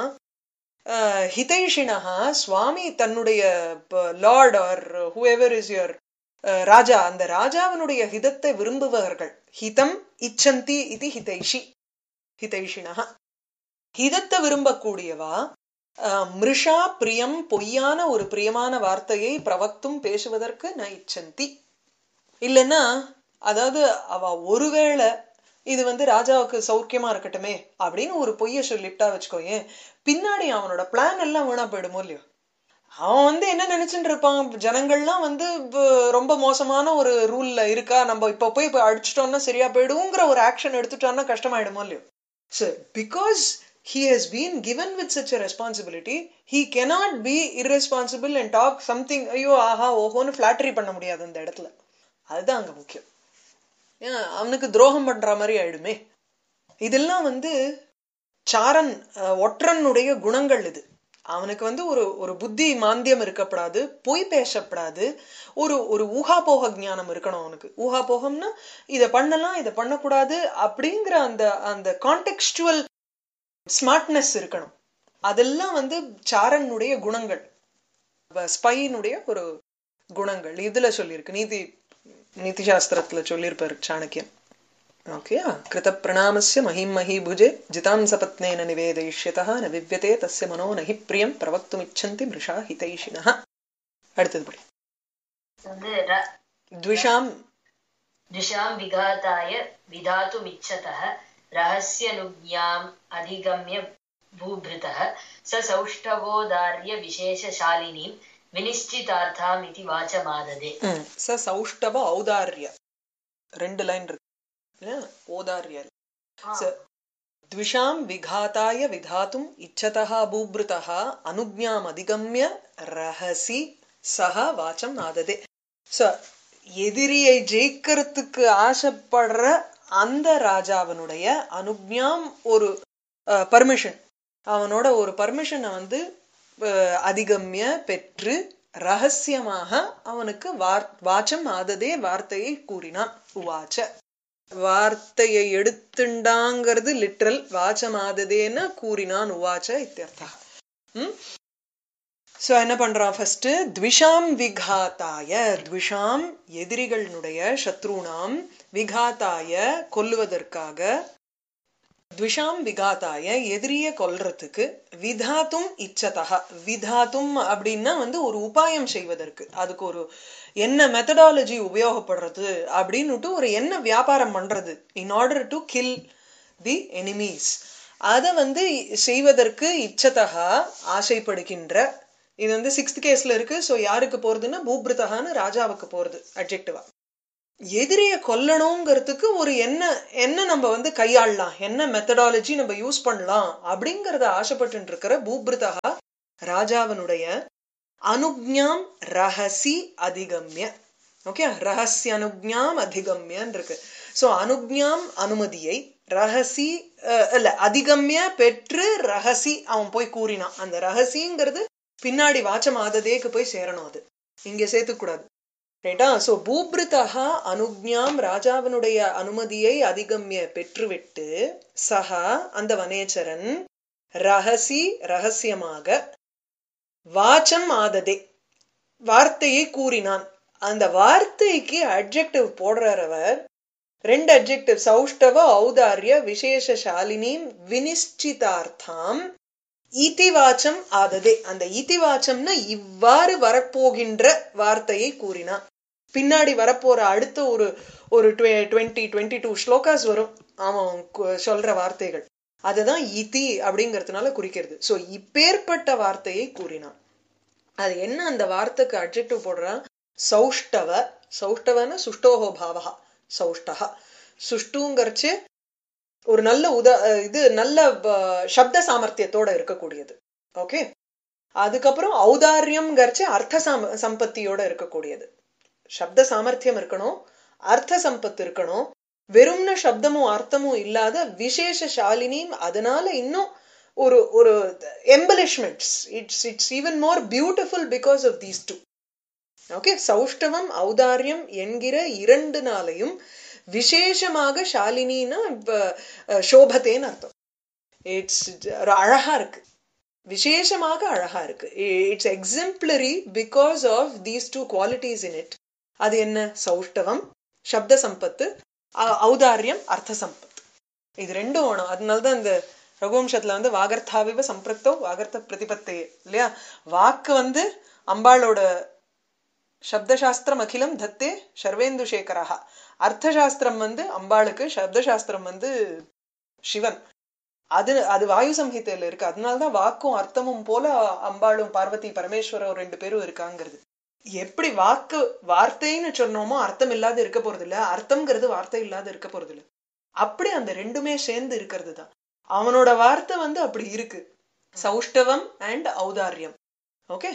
ஹிதைஷினஹா சுவாமி தன்னுடைய Lord R whoever is your ராஜா, அந்த ராஜாவினுடைய ஹிதத்தை விரும்புபவர்கள். ஹிதம் இச்சந்தி இது ஹிதைஷி ஹிதைஷினஹா, ஹிதத்தை விரும்பக்கூடியவா. மிருஷா பிரியம் பொய்யான ஒரு பிரியமான வார்த்தையை பிரவக்தும் பேசுவதற்கு ந இச்சந்தி. இல்லைன்னா அதாவது அவ ஒருவேளை இது வந்து ராஜாவுக்கு சௌக்கியமா இருக்கட்டுமே அப்படின்னு ஒரு பொய்ய சொல்லிட்டா வச்சுக்கோயேன், பின்னாடி அவனோட பிளான் எல்லாம் வீணா போயிடுமோ இல்லையோ. அவன் வந்து என்ன நினைச்சுட்டு இருப்பான், ஜனங்கள்லாம் வந்து ரொம்ப மோசமான ஒரு ரூல்ல இருக்கா, நம்ம இப்ப போய் அடிச்சிட்டோம்னா சரியா போயிடுங்கிற ஒரு ஆக்ஷன் எடுத்துட்டோம்னா கஷ்டமாயிடுமோ இல்லையோ. So because he has been given with such a responsibility, he cannot be irresponsible and talk something ஐயோ ஆஹா ஓஹோன்னு ஃபிளாட்டரி பண்ண முடியாது அந்த இடத்துல. அதுதான் அங்க முக்கியம். அவனுக்கு துரோகம் பண்ற மாதிரி ஆயிடுமே. இதெல்லாம் வந்து சாரன் ஒற்றனுடைய குணங்கள். இது அவனுக்கு வந்து ஒரு ஒரு புத்தி மாந்தியம் இருக்கப்படாது, பொய் பேசப்படாது, ஒரு ஒரு ஊகாபோக ஞானம் இருக்கணும் அவனுக்கு. ஊகாபோகம்னா இதை பண்ணலாம் இதை பண்ணக்கூடாது அப்படிங்கிற அந்த அந்த கான்டெக்ஸ்டுவல் ஸ்மார்ட்னஸ் இருக்கணும். அதெல்லாம் வந்து சாரனுடைய குணங்கள், ஸ்பைனுடைய ஒரு குணங்கள் இதுல சொல்லியிருக்கு. நீதி நீதி சாஸ்திரத்துல சொல்லியிருப்பாரு சாணக்கியன். ஓகேயா? கிருத பிரணாமஸ்ய மஹிம் மஹீபுஜே ஜிதாம் சபத்னேன நிவேதயிஷ்யதா ந விவ்யதே தஸ்ய மனோ நஹி பிரியம் பிரவக்தும் இச்சந்தி மிருஷா ஹிதைஷினஹ. அடுத்தது படி. த்விஷாம் த்விஷாம் விகாதாய விதாதும் இச்சதஹ ரஹஸ்யனுஜ்ஞாம் அதிகம்ய பூப்ருதஹ ச சௌஷ்டவோதார்ய விசேஷசாலினீம் வினிஷ்சிதார்த்தாம் இதி வாசமாததே. ச சௌஷ்டவ ஔதார்ய ரெண்டு லைன் இருக்கு. ஓதார்ய த்விஷாம் விகாதாய விதாதும் இச்சதஹ பூப்ருதஹ அனுஜ்ஞாம் அதிகம்ய ரஹசி சஹ வாச்சம் ஆததே. சோ எதிரியை ஜெயிக்கிறதுக்கு ஆசைப்படுற அந்த ராஜாவினுடைய அனுஜ்ஞாம் ஒரு பர்மிஷன், அவனோட ஒரு பர்மிஷனை வந்து அதிகம்ய பெற்று ரகசியமாக அவனுக்கு வாச்சம் ஆததே வார்த்தையை கூறினான். உவாச்ச வார்த்தையை எடுத்துண்டாங்கிறது லிட்ரல், வாச்சம் ஆததேன்னு கூறினான். உவாச்ச இத்தியர்த்தா. ம் சோ என்ன பண்றான் ஃபர்ஸ்ட், த்விஷாம் விகாத்தாய, த்விஷாம் எதிரிகளுடைய சத்ருணாம், விகாத்தாய கொல்லுவதற்காக, த்விஷாம் விகாத்தாய எதிரிய கொல்றதுக்கு, விதாத்தும் இச்சதா, விதாத்தும் அப்படின்னா வந்து ஒரு உபாயம் செய்வதற்கு, அதுக்கு ஒரு என்ன மெத்தடாலஜி உபயோகப்படுறது அப்படின்னுட்டு ஒரு என்ன வியாபாரம் பண்றது in order to kill the enemies, அதை வந்து செய்வதற்கு இச்சதா ஆசைப்படுகின்ற. இது வந்து சிக்ஸ்த் கேஸ்ல இருக்கு. சோ யாருக்கு போறதுன்னா பூப்ருதகான்னு ராஜாவுக்கு போறது அட்ஜெக்டிவா. எதிரிய கொல்லணுங்கிறதுக்கு ஒரு என்ன என்ன நம்ம வந்து கையாளலாம், என்ன மெத்தடாலஜி நம்ம யூஸ் பண்ணலாம் அப்படிங்கறத ஆசைப்பட்டு இருக்கிற பூபிருதா ராஜாவனுடைய அனுஜ்ஞாம் ரகசி அதிகம்ய. ஓகே, ரகசிய அனுஜ்ஞாம் அதிகம்யன்னு இருக்கு. சோ அனுஜ்ஞாம் அனுமதியை, ரகசி இல்ல அதிகம்ய பெற்று ரகசி அவன் போய் கூறினான். அந்த ரகசிங்கிறது பின்னாடி வாச்சம் ஆததேக்கு போய் சேரணும், அது இங்க சேர்த்துக்கூடாது. ரைட்டா? சோ பூபிருதா அனுஜ்ஞாம் ராஜாவினுடைய அனுமதியை அதிகம்ய பெற்றுவிட்டு சஹா அந்த வனேச்சரன் ரகசி ரகசியமாக வாச்சம் ஆததே வார்த்தையை கூறினான். அந்த வார்த்தைக்கு அட்ஜெக்டிவ் போடுறவர் ரெண்டு அட்ஜெக்டிவ், சௌஷ்டவ ஔதாரிய விசேஷசாலினி வினிஷ்சிதார்த்தாம் இதிவாச்சம் ஆததே. அந்த இதிவாச்சம்னா இவ்வாறு வரப்போகின்ற வார்த்தையை கூறினான். பின்னாடி வரப்போற அடுத்த ஒரு ஒரு டுவெண்ட்டி டுவெண்ட்டி டூ ஸ்லோகாஸ் வரும் அவன் சொல்ற வார்த்தைகள், அதுதான் இதி அப்படிங்கறதுனால குறிக்கிறது. சோ இப்பேற்பட்ட வார்த்தையை கூறினான். அது என்ன அந்த வார்த்தைக்கு அட்ஜெக்டிவ் போடுறான்? சௌஷ்டவ. சௌஷ்டவன சுஷ்டோஹோ பாவஹா சௌஷ்டஹா. சுஷ்டுங்கரிச்சு ஒரு நல்ல உதா இது நல்ல சப்த சாமர்த்தியத்தோட இருக்கக்கூடியது. ஓகே, அதுக்கப்புறம் ஔதாரியம் கரிச்சு அர்த்த சாம சம்பத்தியோட இருக்கக்கூடியது. சப்த சாமர்த்தியம் இருக்கணும், அர்த்த சம்பத்து இருக்கணும். வெறும்ன சப்தமும் அர்த்தமும் இல்லாத விசேஷசாலினியும், அதனால இன்னும் ஒரு ஒரு எம்பலிஷ்மெண்ட்ஸ். It's it's even more beautiful because of these two. Okay, சௌஷ்டவம் ஔதாரியம் என்கிற இரண்டு நாளையும் விசேஷமாக ஷாலினின்னா சோபத்தேன்னு அர்த்தம். இட்ஸ் அழகா இருக்கு, விசேஷமாக அழகா இருக்கு. It's exemplary because of these two qualities in it. அது என்ன? சௌஷ்டவம் சப்த சம்பத்து, ஔதாரியம் அர்த்த சம்பத். இது ரெண்டும் வேணும். அதனாலதான் இந்த ரகுவம்சத்துல வந்து வாகர்த்தாவிவ சம்பிரக்தோ வாகர்த்த பிரதிபத்தையே இல்லையா? வாக்கு வந்து அம்பாளோட சப்தசாஸ்திரம் அகிலம் தத்தே சர்வேந்து சேகரஹா. அர்த்தசாஸ்திரம் வந்து அம்பாளுக்கு, சப்தசாஸ்திரம் வந்து சிவன். அது அது வாயு சம்ஹிதையில இருக்கு. அதனாலதான் வாக்கும் அர்த்தமும் போல அம்பாளும் பார்வதி பரமேஸ்வரர் ரெண்டு பேரும் இருக்காங்கிறது. எப்படி வாக்கு வார்த்தைன்னு சொன்னோமோ அர்த்தம் இல்லாத இருக்க போறது இல்ல, அர்த்தம்ங்கிறது வார்த்தை இல்லாத இருக்க போறது இல்ல. அப்படி அந்த ரெண்டுமே சேர்ந்து இருக்கிறது தான் அவனோட வார்த்தை வந்து அப்படி இருக்கு. சௌஷ்டவம் அண்ட் ஔதாரியம். ஓகே,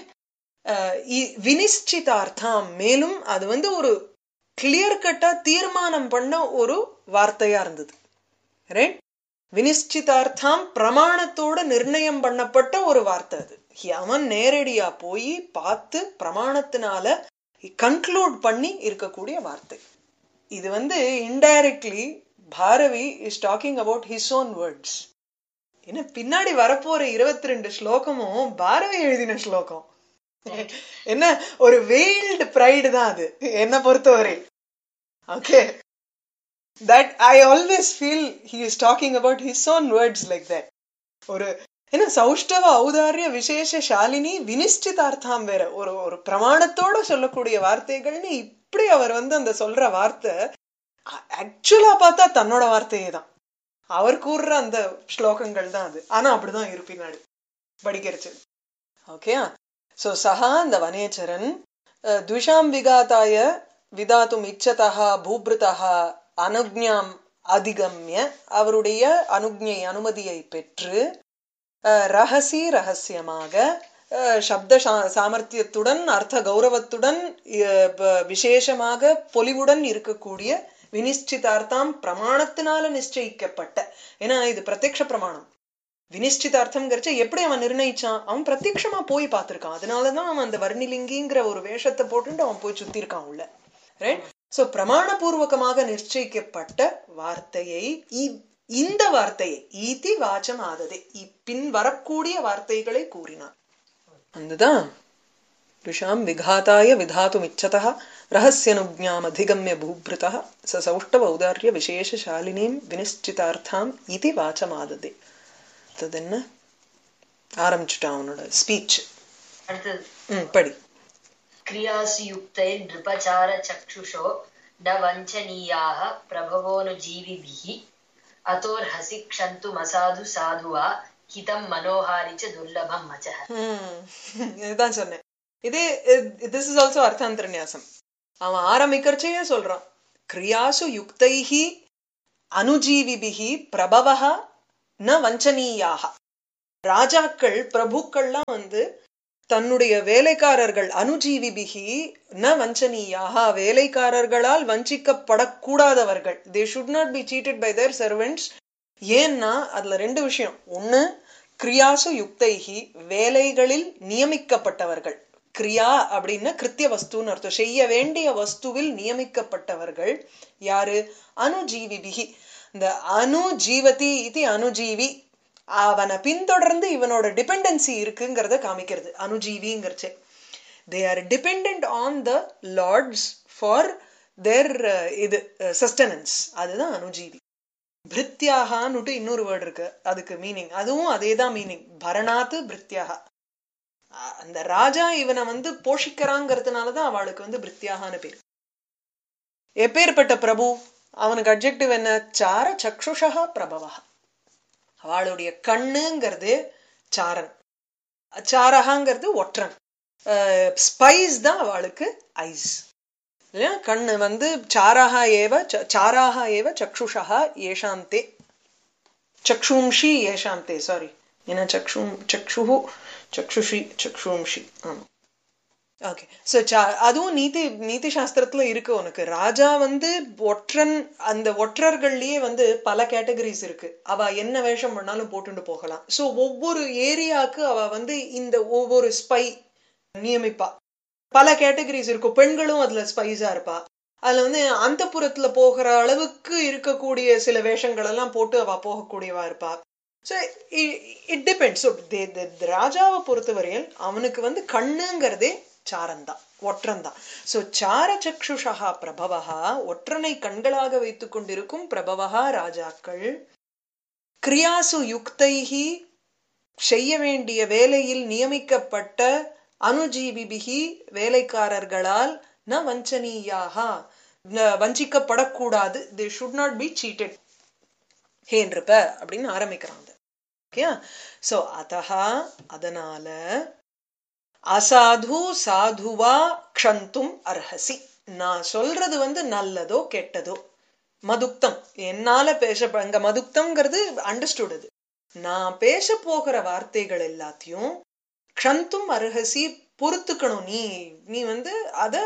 வினிஷ்சிதார்த்தம். மேலும் அது வந்து ஒரு கிளியர் கட்டா தீர்மானம் பண்ண ஒரு வார்த்தையா இருந்தது. ரைட்? வினிஷ்சிதார்த்தம் பிரமாணத்தோட நிர்ணயம் பண்ணப்பட்ட ஒரு வார்த்தை அது. அவன் நேரடியா போய் பார்த்து பிரமாணத்தினால கன்க்ளூட் பண்ணி இருக்கக்கூடிய வார்த்தை இது. வந்து indirectly Bharavi is talking about his own words. ஏன்னா பின்னாடி வரப்போற இருபத்தி ரெண்டு ஸ்லோகமும் பாரவி எழுதின ஸ்லோகம். என்ன ஒரு வெயில்டு பிரைடு தான் அது என்ன பொறுத்தவரை. Okay, that I always feel he is talking about his own words like that. ஒரு என்ன சௌஷ்டவ ஔதாரிய விசேஷ ஷாலினி வினிஷ்டிதார்த்தம் வேற ஒரு ஒரு பிரமாணத்தோட சொல்லக்கூடிய வார்த்தைகள்னு இப்படி அவர் வந்து அந்த சொல்ற வார்த்தை ஆக்சுவலா பார்த்தா தன்னோட வார்த்தையே தான், அவர் கூறுற அந்த ஸ்லோகங்கள் தான் அது. ஆனா அப்படிதான் இரு பின்னாடி படிக்கிறச்சு. ஓகே, சோ சஹா அந்த வனேச்சரன் துஷாம் விகாத்தாய விதாத்தும் இச்சதா பூபிருதா அனுஜ்ஞாம் அதிகம்ய அவருடைய அனுஜ்ஞை அனுமதியை பெற்று ரகசி ரகசியமாக சப்த சாமர்த்தியத்துடன் அர்த்த கௌரவத்துடன் விசேஷமாக பொலிவுடன் இருக்கக்கூடிய வினிஷ்டிதார்த்தம் பிரமாணத்தினால நிச்சயிக்கப்பட்ட. ஏன்னா இது பிரத்யக்ஷ பிரமாணம். வினிஷ்டிதார்த்தம் கரிச்ச எப்படி அவன் நிர்ணயிச்சான்? அவன் பிரத்யக்ஷமா போய் பார்த்திருக்கான். அதனாலதான் அவன் அந்த வர்ணிலிங்கிங்கிற ஒரு வேஷத்தை போட்டு அவன் போய் சுத்தி இருக்கான் உள்ள. ரைட்? சோ பிரமாணபூர்வகமாக நிச்சயிக்கப்பட்ட வார்த்தையை, இந்த வார்த்தையை ஈதி வாச்சம் ஆததே பின் வரக்கூடிய வார்த்தைகளை கூறினான். அதுதான் விஷாம் விகாத்தாய விதாத்தும் இச்சதா ரகசியனுஜ்ஞாம் அதிகம்ய பூபிருதா ச சௌஷ்டவ ஔதாரிய விசேஷசாலினீம் வினிஷ்டிதார்த்தாம் இதி வாச்சம் ஆததே. அது என்ன ஆரம்பிச்சுட்டான் அவனோட ஸ்பீச். ம் படி. क्रियासु युक्तै नृपचार चक्षुषो न वञ्चनीयाः प्रभवोऽनुजीविभिः अतोर्हसि क्षन्तुमसाधु साधुवा हितं मनोहारि च दुर्लभं मचः. இதுதான் சொன்னேன். இதே திஸ் இஸ் ஆல்சோ அர்த்தாந்தரநியாசம். அவன் ஆரம்பிக்கிறச்சே சொல்றான், கிரியாசு யுக்தைஹி அனுஜீவிபிஹி பிரபவஹ ந வஞ்சனீயாக. ராஜாக்கள் பிரபுக்கள்லாம் வந்து தன்னுடைய வேலைக்காரர்கள் அனுஜீவிபிகி ந வஞ்சனீயாக, வேலைக்காரர்களால் வஞ்சிக்கப்படக்கூடாதவர்கள். They should not be seated by their servants. ஏன்னா அதுல ரெண்டு விஷயம். ஒண்ணு, கிரியாசு யுக்தைஹி, வேலைகளில் நியமிக்கப்பட்டவர்கள். கிரியா அப்படின்னா கிருத்திய வஸ்துன்னு அர்த்தம், செய்ய வேண்டிய வஸ்துவில் நியமிக்கப்பட்டவர்கள். யாரு? அனுஜீவிபிகி. இந்த அனுஜீவதி இது அனுஜீவி, அவனை பின்தொடர்ந்து இவனோட டிபெண்டன்சி இருக்குங்கிறத காமிக்கிறது அனுஜீவிங்கிறச்சே. They are depend on the Lord's for their இது சஸ்டனன்ஸ். அதுதான் அனுஜீவி. பிரித்யாகான்னுட்டு இன்னொரு வேர்டு இருக்கு, அதுக்கு மீனிங் அதுவும் அதே தான் மீனிங், பரணாத்து பிரித்யாகா. அந்த ராஜா இவனை வந்து போஷிக்கிறாங்கிறதுனாலதான் அவளுக்கு வந்து பிரித்யாகான்னு பேர். எப்பேற்பட்ட பிரபு? அவனுக்கு அட்ஜெக்டிவ் என்ன? சார சக்ஷுஷா பிரபவா. அவளுடைய கண்ணுங்கிறது சாரன், சாரகாங்கிறது ஒற்றன், ஸ்பைஸ் தான் அவளுக்கு ஐஸ் இல்லையா? கண்ணு வந்து சாராகா ஏவ சாராகா ஏவ சக்ஷுஷா ஏஷாந்தே, சக்ஷும்ஷி ஏஷாந்தே, சாரி ஏன்னா சக்ஷும் சக்ஷு சக்ஷுஷி சக்ஷும்ஷி. ஆமா, ஓகே. ஸோ அதுவும் நீதி நீதி சாஸ்திரத்துல இருக்கு உனக்கு. ராஜா வந்து ஒற்றன், அந்த ஒற்றர்கள்லயே வந்து பல கேட்டகரிஸ் இருக்கு. அவ என்ன வேஷம் பண்ணாலும் போட்டுட்டு போகலாம். ஸோ ஒவ்வொரு ஏரியாவுக்கு அவ வந்து இந்த ஒவ்வொரு ஸ்பை நியமிப்பா. பல கேட்டகரிஸ் இருக்கும். பெண்களும் அதுல ஸ்பைஸா இருப்பா. அதுல வந்து அந்த புறத்துல போகிற அளவுக்கு இருக்கக்கூடிய சில வேஷங்கள் எல்லாம் போட்டு அவ போகக்கூடியவா இருப்பா. So it depends. ஸோ ராஜாவை பொறுத்தவரையில் அவனுக்கு வந்து கண்ணுங்கிறதே சாரந்தான், ஒற்றன்தான். சோ சார சக்ஷுஷா பிரபவஹா, ஒற்றனை கண்களாக வைத்துக் கொண்டிருக்கும் பிரபவஹா ராஜாக்கள். கிரியாசு யுக்தைஹி, செய்ய வேண்டிய வேலையில் நியமிக்கப்பட்ட அனுஜீவிபிகி, வேலைக்காரர்களால் ந வஞ்சனீயாக, வஞ்சிக்கப்படக்கூடாது. They should not be seated. ஹேன்றுப்ப அப்படின்னு ஆரம்பிக்கிறாங்க. ஓகே. சோ அதஹா, அதனால அசாது சாதுவா க்ஷந்தும் அர்ஹசி. நான் சொல்றது வந்து நல்லதோ கெட்டதோ, மதுக்தம் என்னால பேச, அங்க மதுக்தம்ங்கிறது அண்டர்ஸ்டுட். நான் பேச போகிற வார்த்தைகள் எல்லாத்தையும் க்ஷந்தும் அர்ஹசி, பொறுத்துக்கணும். நீ நீ வந்து அத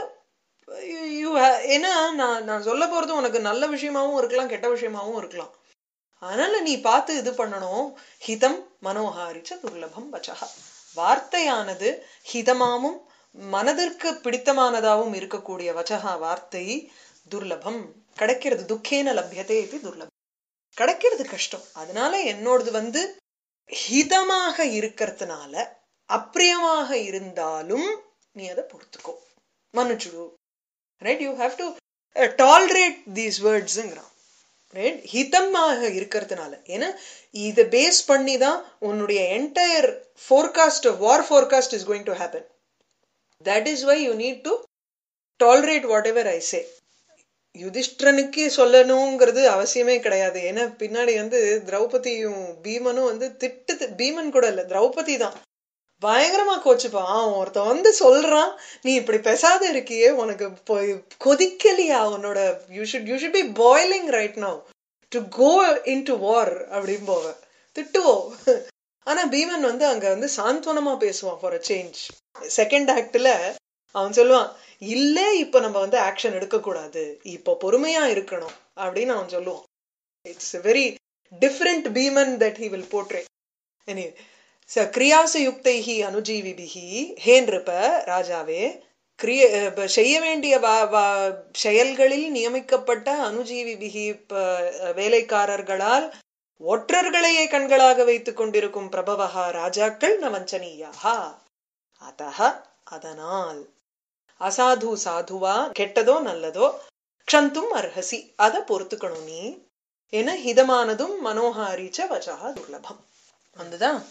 ஏன்னா நான் நான் சொல்ல போறது உனக்கு நல்ல விஷயமாவும் இருக்கலாம், கெட்ட விஷயமாவும் இருக்கலாம். அதனால நீ பார்த்து இது பண்ணணும். ஹிதம் மனோஹாரிச்ச துர்லபம் வச்சஹா, வார்த்தையானது ஹிதமாவும் மனதிற்கு பிடித்தமானதாகவும் இருக்கக்கூடிய வச்சஹா வார்த்தை துர்லபம், கிடைக்கிறது. துக்கேன லப்யதே இது துர்லபம், கிடைக்கிறது கஷ்டம். அதனால என்னோடது வந்து ஹிதமாக இருக்கிறதுனால, அப்பிரியமாக இருந்தாலும் நீ அதை பொறுத்துக்கோ, மன்னிச்சுடு. Right? You have to tolerate these வேர்ட்ஸ்ங்கிறான். Right? ஹிதமாக இருக்கிறதுனால. ஏன்னா இதை பேஸ் பண்ணி தான் உன்னுடைய entire forecast, war forecast is going to happen. That is why you need to tolerate what ever ஐ சே. யுதிஷ்டனுக்கு சொல்லணுங்கிறது அவசியமே கிடையாது. ஏன்னா பின்னாடி வந்து திரௌபதியும் பீமனும் வந்து திட்டு, பீமன் கூட இல்ல, திரௌபதி தான் பயங்கரமா கோச்சுப்பான். ஒருத்தன் வந்து சொல்றான், நீ இப்படி பேசாத இருக்கியே, உனக்கு கொதிக்கலையா உன்னோட, you should you should be boiling right now to go in to வார் அப்படின்னு போவ திட்டுவோம். ஆனா பீமன் வந்து அங்க வந்து சாந்தவனமா பேசுவான் ஃபார் அ சேஞ்ச். செகண்ட் ஆக்ட்ல அவன் சொல்லுவான், இல்ல இப்ப நம்ம வந்து ஆக்ஷன் எடுக்க கூடாது, இப்ப பொறுமையா இருக்கணும் அப்படின்னு அவன் சொல்லுவான். It's a very different Bheeman that he will portray. Anyway, so கிரியாசு யுக்தைஹி அனுஜீவிபிஹி, ஹேன்றுப்ப ராஜாவே, கிரிய செய்ய வேண்டிய செயல்களில் நியமிக்கப்பட்ட அனுஜீவிபிஹி வேலைக்காரர்களால் ஒற்றர்களையே கண்களாக வைத்துக் கொண்டிருக்கும் பிரபவஹா ராஜாக்கள் ந வஞ்சனீயாஹா. அதஹ, அதனால், அசாது சாதுவா, கெட்டதோ நல்லதோ, க்ஷந்தும் அர்ஹசி, அதை பொறுத்துக்கணும் நீ. என ஹிதமானதும் மனோஹாரிச்ச வச்சஹா துர்லபம். வந்துதான்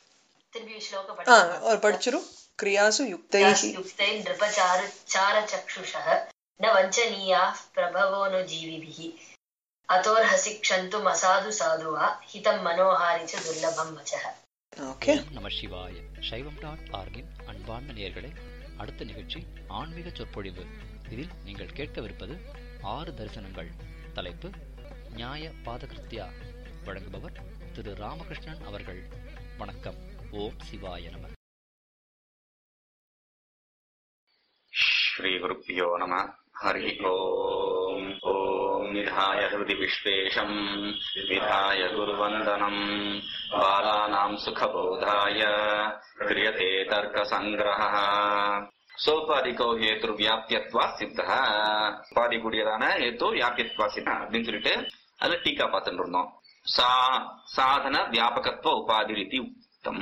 படிச்சிரும். கிரியாசு யுக்தைஹி யுக்தை நிருபசார சார சக்ஷுஷः ந வஞ்சனீயாः பிரபவோனுஜீவிபிஹி அதோர்ஹசி க்ஷந்தும் அசாது சாதுவா ஹிதம் மனோஹாரிச்ச துர்லபம் வச்சஹ. ஓகே. நம சிவாய. சைவம் டாட் ஆர்கின் அன்பார்ந்த நேயர்களே, அடுத்த நிகழ்ச்சி ஆன்மீக சொற்பொழிவு. இதில் நீங்கள் கேட்கவிருப்பது ஆறு தரிசனங்கள். தலைப்பு நியாய பாதகிருத்யா. வழங்குபவர் திரு ராமகிருஷ்ணன் அவர்கள். வணக்கம். ஓம் சிவாய நம. ஸ்ரீ குருப்யோ நம. ஹரி ஓம். ஓம் நிதாய ஹிருதி விஸ்வேஷம் விதாய குருவந்தனம் பாலானாம் சுகபோதாய கிரியதே தர்க்க சங்கிரஹ. சோபாதிகோ ஹேத்து வியாபியத்வா சித்த. உபாதி கூடியதான ஹேத்து வியாபியத்வா சித்த அப்படின்னு சொல்லிட்டு அதுல டீக்கா பார்த்துட்டு இருந்தோம். சா சாதன வியாபகத்துவ உபாதி ரீதி உக்தம்.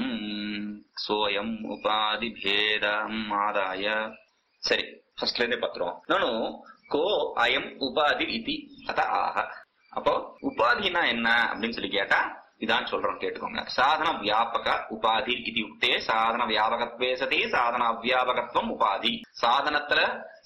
சோயம் உபாதி பேதம் ஆதாய. சரி, ஃபர்ஸ்ட்ல இருந்தே பாத்துறோம். நானும் கோ அயம் உபாதி இதி அத ஆஹ. அப்போ உபாதினா என்ன அப்படின்னு சொல்லி கேட்டா இதான் சொல்றோம், கேட்டுக்கோங்க. சாதன வியாபக உபாதி இது உக்தே சாதன வியாபகத்வே சதி சாதன அவ்வியாபகத்துவம் உபாதி. சாதனத்துல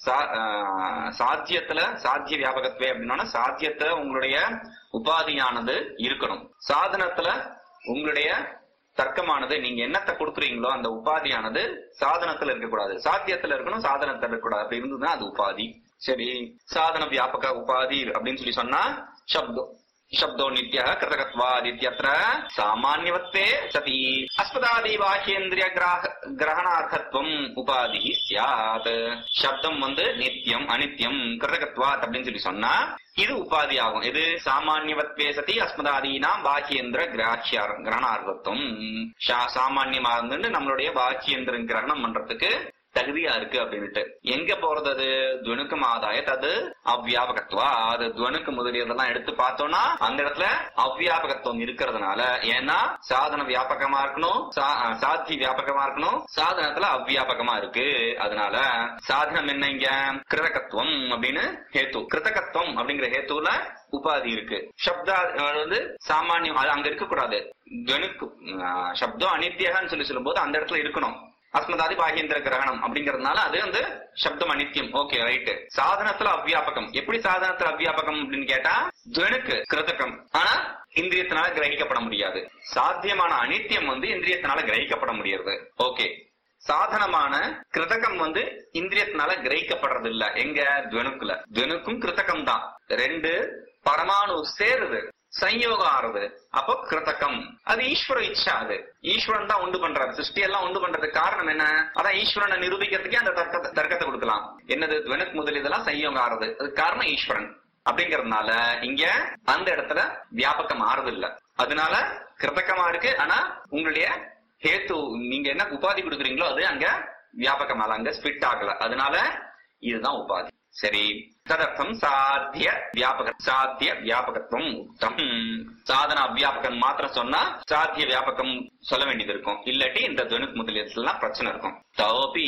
சாத்தியத்துல சாத்திய வியாபகத்வே அப்படின்னா சாத்தியத்துல உங்களுடைய உபாதியானது இருக்கணும். சாதனத்துல உங்களுடைய தர்க்கமானது நீங்க என்னத்தை கொடுக்குறீங்களோ அந்த உபாதியானது சாதனத்துல இருக்கக்கூடாது, சாத்தியத்துல இருக்கணும், சாதனத்துல இருக்கக்கூடாது. அப்படி இருந்ததுன்னா அது உபாதி. சரி, சாதன வியாபக உபாதி அப்படின்னு சொல்லி சொன்னா சப்தம் शब्दो नित्यः कृतकत्वादित्यत्र सामान्यवत्वे सति अस्पदादि बाह्येन्द्रिय ग्रहणार्थत्वम् उपाधिः स्यात्. शब्दம் வந்து நித்தியம் அனித்தியம் கிருதகத்வாத் அப்படின்னு சொல்லி சொன்னா இது உபாதி ஆகும். இது சாமான்யவத்வே சதி அஸ்மதாதீனாம் பாஹ்யேந்திர கிராஹ்ய கிரகணார்த்தத்துவம். சாமான்யமா இருந்து நம்மளுடைய பாஹ்யேந்திர கிரகணம் பண்றதுக்கு தகுதியா இருக்கு அப்படின்ட்டு. எங்க போறது அது? துவனுக்கும் ஆதாய தது அவ்வியாபகத்துவா. அது துவனுக்கு முதலியதெல்லாம் எடுத்து பார்த்தோம்னா அந்த இடத்துல அவ்வியாபகத்துவம் இருக்கிறதுனால, ஏன்னா சாதன வியாபகமா இருக்கணும், சாத்தி வியாபகமா இருக்கணும், சாதனத்துல அவ்வியாபகமா இருக்கு. அதனால சாதனம் என்ன இங்க? கிருதகத்துவம் அப்படின்னு ஹேத்து. கிருதகத்துவம் அப்படிங்கிற ஹேத்துல உபாதி இருக்கு. சப்தா வந்து சாமானியம், அது அங்க இருக்க கூடாது. துவனுக்கு சப்தம் அனித்தியகான்னு சொல்லி சொல்லும் போது அந்த இடத்துல இருக்கணும். அஸ்மதாதி பாஹ்யேந்திர கிரகணம் அப்படிங்கறதுனால அது வந்து சப்தம் அனித்தியம். Okay, right. சாதனத்துல அவ்வியாபகம். எப்படி சாதனத்துல அவ்வியாபகம் அப்படின்னு கேட்டா துவனுக்கு கிருதகம், ஆனா இந்திரியத்தினால கிரகிக்கப்பட முடியாது. சாத்தியமான அனித்தியம் வந்து இந்திரியத்தினால கிரகிக்கப்பட முடியாது. ஓகே, சாதனமான கிருதகம் வந்து இந்திரியத்தினால கிரகிக்கப்படுறது இல்ல. எங்க? துவனுக்குல. துவனுக்கும் கிருதகம் தான் ரெண்டு பரமாணு சேருது, சம்யோகம் ஆறுது. அப்போ கிருதகம். அது ஈஸ்வர இச்சா. அது ஈஸ்வரன் தான் உண்டு பண்றாரு. சிருஷ்டி எல்லாம் உண்டு பண்றதுக்கு காரணம் என்ன? அதான் ஈஸ்வரனை நிரூபிக்கிறதுக்கே அந்த தர்க்கத்தை தர்க்கத்தை கொடுக்கலாம். என்னது? துவனுக்கு முதல் இதெல்லாம் சம்யோகம் ஆறுது, அதுக்கு காரணம் ஈஸ்வரன் அப்படிங்கறதுனால இங்க அந்த இடத்துல வியாபகம் ஆறுது இல்ல. அதனால கிருதகமா இருக்கு. ஆனா உங்களுடைய ஹேத்து நீங்க என்ன உபாதி கொடுக்குறீங்களோ அது அங்க வியாபகமால, அங்க ஸ்பிட் ஆகல. அதனால இதுதான் உபாதி. சரி, ததர்த்தம் சாத்திய வியாபக சாத்திய வியாபகத்துவம் உக்தம். சாதன அவ்வியாபகம் மாத்திரம் சொன்னா சாத்திய வியாபகம் சொல்ல வேண்டியது இருக்கும். இல்லாட்டி இந்த துவனுக்கு முதலியெல்லாம் பிரச்சனை இருக்கும். தவபி